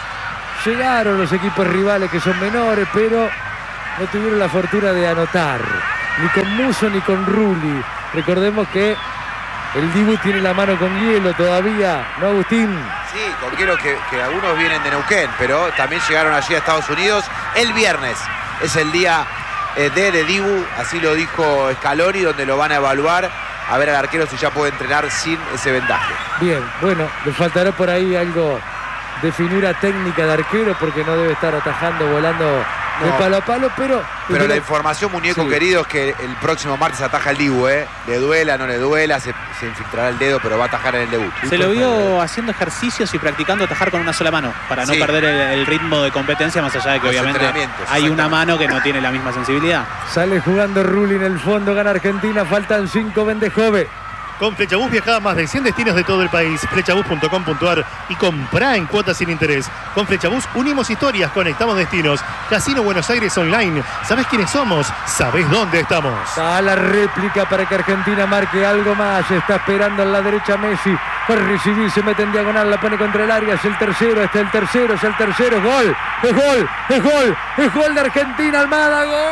Llegaron los equipos rivales que son menores, pero no tuvieron la fortuna de anotar. Ni con Muso ni con Rulli. Recordemos que el Dibu tiene la mano con hielo todavía, ¿no, Agustín? Sí, con hielo que, que algunos vienen de Neuquén, pero también llegaron allí a Estados Unidos el viernes. Es el día eh, D de Dibu, así lo dijo Scaloni, donde lo van a evaluar a ver al arquero si ya puede entrenar sin ese vendaje. Bien, bueno, le faltará por ahí algo de finura técnica de arquero, porque no debe estar atajando, volando de No. palo a palo, pero... Pero la información, muñeco Sí. querido, es que el próximo martes ataja el Dibu, ¿eh? Le duela, no le duela, se, se infiltrará el dedo, pero va a atajar en el debut. Se lo vio haciendo ejercicios y practicando atajar con una sola mano para no Sí. perder el, el ritmo de competencia, más allá de que Los obviamente entrenamientos, hay una exactamente. mano que no tiene la misma sensibilidad. Sale jugando Rulli en el fondo, gana Argentina, faltan cinco, vende Jove. Con Flechabús viaja a más de cien destinos de todo el país. Flechabús punto com punto a r y comprá en cuotas sin interés. Con Flechabús unimos historias, conectamos destinos. Casino Buenos Aires Online. ¿Sabés quiénes somos? ¿Sabés dónde estamos? Está la réplica para que Argentina marque algo más. Está esperando a la derecha Messi. Para recibir, se mete en diagonal, la pone contra el área. Es el tercero, este es el tercero, es el tercero. Gol, es gol, es gol, es gol de Argentina. Almada, gol.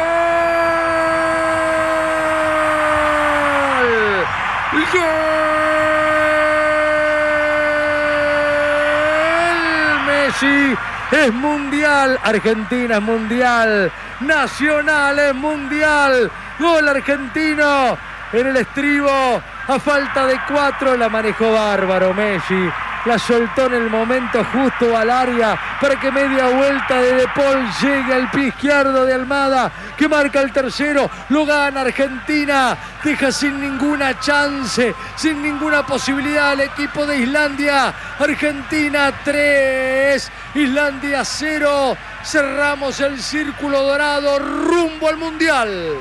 ¡Gol! Messi es mundial, Argentina es mundial, Nacional es mundial, gol argentino en el estribo, a falta de cuatro, la manejó bárbaro Messi. La soltó en el momento justo al área para que media vuelta de De Paul llegue al pie izquierdo de Almada, que marca el tercero. Lo gana Argentina. Deja sin ninguna chance, sin ninguna posibilidad al equipo de Islandia. Argentina tres, Islandia cero. Cerramos el círculo dorado rumbo al Mundial.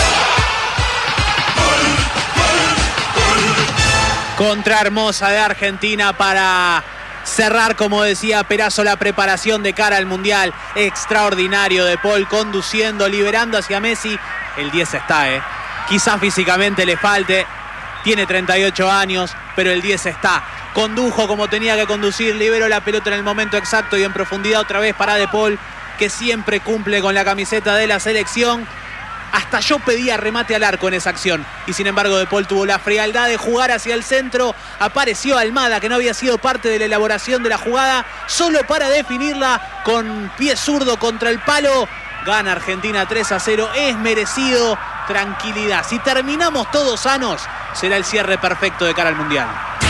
Contra hermosa de Argentina para cerrar, como decía Perazo, la preparación de cara al Mundial. Extraordinario De Paul conduciendo, liberando hacia Messi. El diez está, ¿eh? Quizás físicamente le falte. Tiene treinta y ocho años, pero el diez está. Condujo como tenía que conducir, liberó la pelota en el momento exacto y en profundidad otra vez para De Paul, que siempre cumple con la camiseta de la selección. Hasta yo pedía remate al arco en esa acción. Y sin embargo De Paul tuvo la frialdad de jugar hacia el centro. Apareció Almada, que no había sido parte de la elaboración de la jugada, solo para definirla con pie zurdo contra el palo. Gana Argentina tres a cero. Es merecido. Tranquilidad. Si terminamos todos sanos, será el cierre perfecto de cara al Mundial.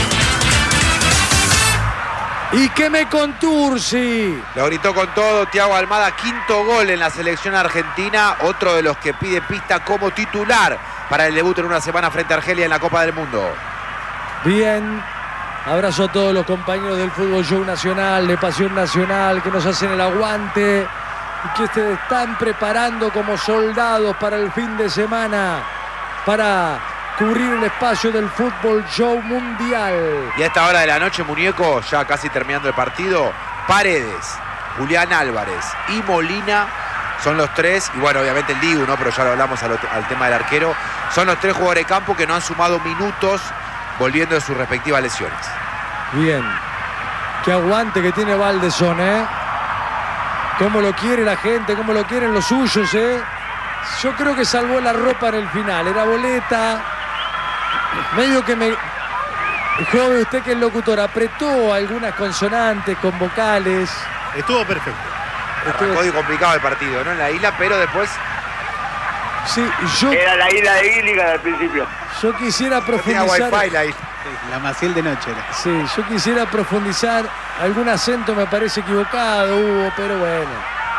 Y que me conturci. Lo gritó con todo Thiago Almada, quinto gol en la selección argentina, otro de los que pide pista como titular para el debut en una semana frente a Argelia en la Copa del Mundo. Bien, abrazo a todos los compañeros del Fútbol Show Nacional, de Pasión Nacional, que nos hacen el aguante y que se están preparando como soldados para el fin de semana, para cubrir el espacio del Fútbol Show Mundial. Y a esta hora de la noche, muñeco, ya casi terminando el partido, Paredes, Julián Álvarez y Molina son los tres, y bueno, obviamente el Dibu, ¿no? Pero ya lo hablamos al, al tema del arquero, son los tres jugadores de campo que no han sumado minutos volviendo de sus respectivas lesiones. Bien, qué aguante que tiene Valdezón, ¿eh? Cómo lo quiere la gente, cómo lo quieren los suyos, ¿eh? Yo creo que salvó la ropa en el final, era boleta. Medio que me... Joven, usted que es locutor, apretó algunas consonantes con vocales. Estuvo perfecto. Arrancó y complicado el partido, ¿no? En la isla, pero después... Sí, yo, Era la isla de Gilligan al principio. yo quisiera no tenía profundizar... wifi la isla. La Maciel de noche era. Sí, yo quisiera profundizar. Algún acento me parece equivocado hubo, pero bueno.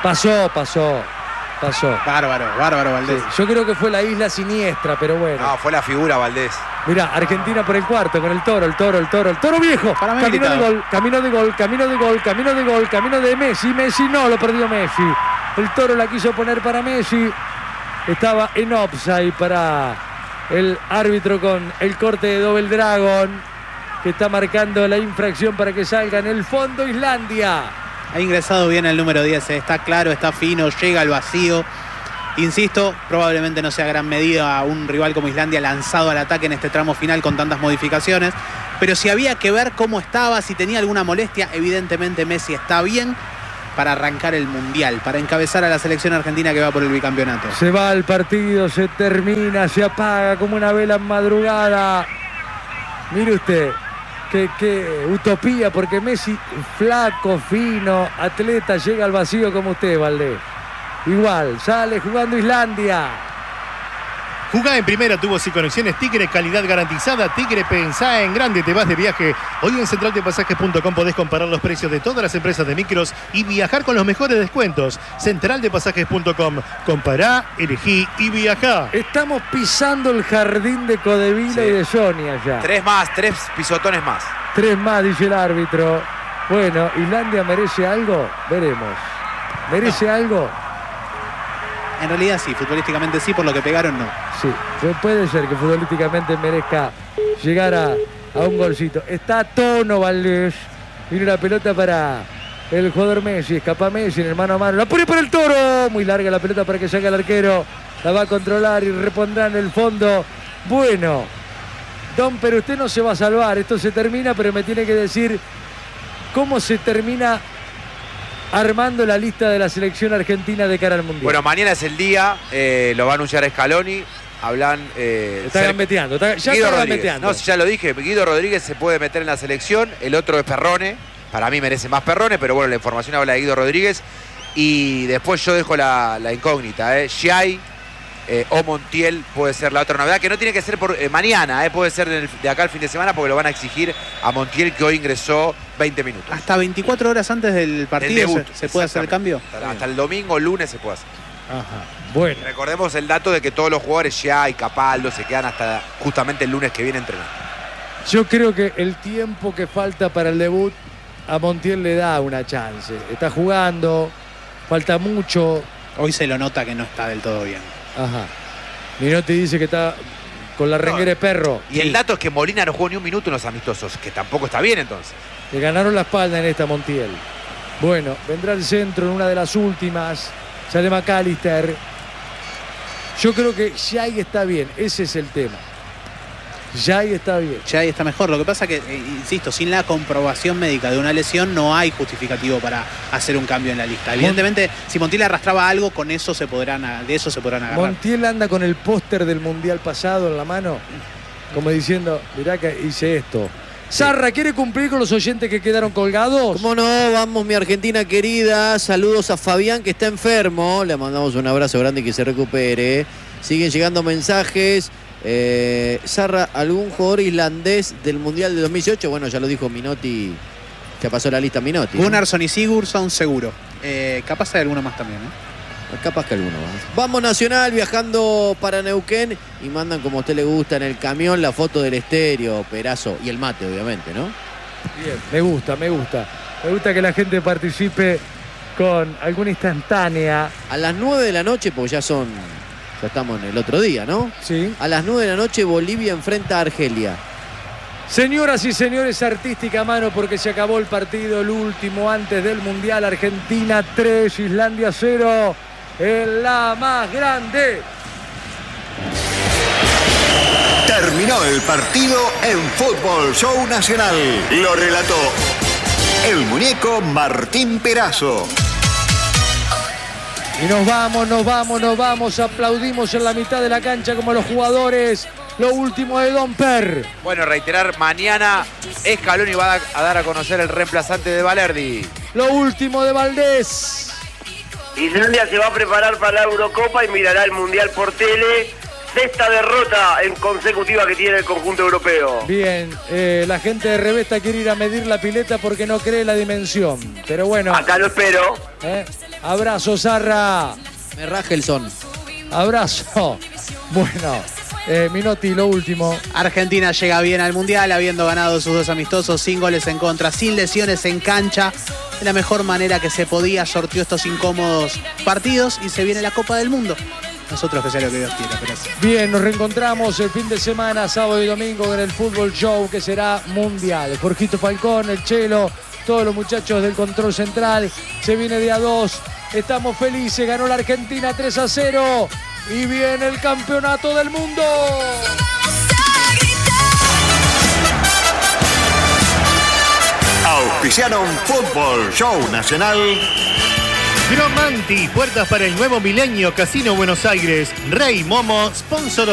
Pasó, pasó, pasó. Bárbaro, bárbaro, Valdés. Sí, yo creo que fue la isla siniestra, pero bueno. No, fue la figura, Valdés. Mirá, Argentina por el cuarto con el toro, el toro, el toro, el toro viejo. Para mí Camino de gritado. gol, camino de gol, camino de gol, camino de gol, camino de Messi. Messi no, lo perdió Messi. El toro la quiso poner para Messi. Estaba en offside para el árbitro con el corte de Double Dragon, que está marcando la infracción para que salga en el fondo Islandia. Ha ingresado bien el número diez, eh. Está claro, está fino, llega al vacío. Insisto, probablemente no sea gran medida un rival como Islandia lanzado al ataque en este tramo final con tantas modificaciones. Pero si había que ver cómo estaba, si tenía alguna molestia, evidentemente Messi está bien para arrancar el Mundial, para encabezar a la selección argentina que va por el bicampeonato. Se va el partido, se termina, se apaga como una vela en madrugada. Mire usted, qué, qué utopía, porque Messi, flaco, fino, atleta, llega al vacío como usted, Valdés. Igual, sale jugando Islandia. Jugá en primera, tubos y conexiones Tigre, calidad garantizada. Tigre, pensá en grande, te vas de viaje. Hoy en central de pasajes punto com podés comparar los precios de todas las empresas de micros y viajar con los mejores descuentos. central de pasajes punto com. Compará, elegí y viajá. Estamos pisando el jardín de Codevila Sí. y de Sonia ya. Tres más, tres pisotones más. Tres más, dice el árbitro. Bueno, ¿Islandia merece algo? Veremos. ¿Merece algo? En realidad sí, futbolísticamente sí, por lo que pegaron no. Sí, puede ser que futbolísticamente merezca llegar a, a un golcito. Está a tono Valdés. Viene la pelota para el jugador Messi. Escapa Messi en el mano a mano. La pone para el toro. Muy larga la pelota para que saque el arquero. La va a controlar y repondrá en el fondo. Bueno, Don, pero usted no se va a salvar. Esto se termina, pero me tiene que decir cómo se termina armando la lista de la selección argentina de cara al Mundial. Bueno, mañana es el día, eh, lo va a anunciar Scaloni. Hablan. Eh, está cerca- gambeteando, está- ya Guido está Rodríguez. gambeteando. No, si ya lo dije, Guido Rodríguez se puede meter en la selección, el otro es Perrone. Para mí merece más Perrone, pero bueno, la información habla de Guido Rodríguez. Y después yo dejo la, la incógnita, ¿eh? Giai eh, o Montiel puede ser la otra novedad, que no tiene que ser por eh, mañana, ¿eh? Puede ser del- de acá al fin de semana, porque lo van a exigir a Montiel, que hoy ingresó veinte minutos. Hasta veinticuatro horas antes del partido Del debut, se, se puede hacer el cambio. Hasta, hasta el domingo, lunes se puede hacer. Ajá. Bueno, Recordemos el dato de que todos los jugadores ya y Capaldo se quedan hasta justamente el lunes que viene entrenando. yo creo que el tiempo que falta para el debut a Montiel le da una chance. Está jugando, falta mucho. Hoy se lo nota que no está del todo bien. Ajá. Minotti dice que está con la renguera de perro. Y el dato es que Molina no jugó ni un minuto en los amistosos, que tampoco está bien entonces. Le ganaron la espalda en esta Montiel. Bueno, vendrá el centro en una de las últimas. Sale McAllister. Yo creo que Giai está bien, ese es el tema. Giai está bien. Ya ahí está mejor. Lo que pasa que, eh, insisto, sin la comprobación médica de una lesión no hay justificativo para hacer un cambio en la lista. Evidentemente, si Montiel arrastraba algo, con eso se podrán, a- de eso se podrán agarrar. Montiel anda con el póster del Mundial pasado en la mano, como diciendo, mirá que hice esto. Sarra, ¿quiere cumplir con los oyentes que quedaron colgados? ¿Cómo no? Vamos, mi Argentina querida. Saludos a Fabián, que está enfermo. Le mandamos un abrazo grande y que se recupere. Siguen llegando mensajes. Eh, Sarra, ¿algún jugador islandés del Mundial de dos mil dieciocho? Bueno, ya lo dijo Minotti. Ya pasó la lista Minotti. Gunnarsson y Sigurdsson seguro. Eh, capaz hay alguno más también, ¿eh? Capaz que alguno más. Vamos Nacional viajando para Neuquén y mandan como a usted le gusta en el camión la foto del estéreo, Perazo y el mate, obviamente, ¿no? Bien, me gusta, me gusta. Me gusta que la gente participe con alguna instantánea. A las nueve de la noche, porque ya son, ya estamos en el otro día, ¿no? Sí. A las nueve de la noche Bolivia enfrenta a Argelia. Señoras y señores, artística mano porque se acabó el partido, el último antes del Mundial. Argentina tres, Islandia cero. En la más grande. Terminó el partido en Fútbol Show Nacional. Lo relató el muñeco Martín Perazo. Y nos vamos, nos vamos, nos vamos. Aplaudimos en la mitad de la cancha como los jugadores. Lo último de Don Per. Bueno, reiterar, mañana Scaloni va a dar a conocer el reemplazante de Valerdi. Lo último de Valdés. Islandia se va a preparar para la Eurocopa y mirará el Mundial por tele. sexta derrota en consecutiva que tiene el conjunto europeo. Bien, eh, la gente de Revesta quiere ir a medir la pileta porque no cree la dimensión. Pero bueno. Acá lo espero. Eh, abrazo, Zarra. Me raja el son. Abrazo. Bueno, eh, Minotti, lo último. Argentina llega bien al Mundial, habiendo ganado sus dos amistosos, sin goles en contra, sin lesiones en cancha. De la mejor manera que se podía, sorteó estos incómodos partidos y se viene la Copa del Mundo. Nosotros que sea lo que Dios quiera. Pero... Bien, nos reencontramos el fin de semana, sábado y domingo, en el Fútbol Show, que será mundial. Jorgito Falcón, el Chelo, todos los muchachos del control central. Se viene de a dos. Estamos felices. Ganó la Argentina tres a cero. Y viene el campeonato del mundo. Auspiciaron Fútbol Show Nacional. Gromanti, puertas para el nuevo milenio, Casino Buenos Aires. Rey Momo, sponsor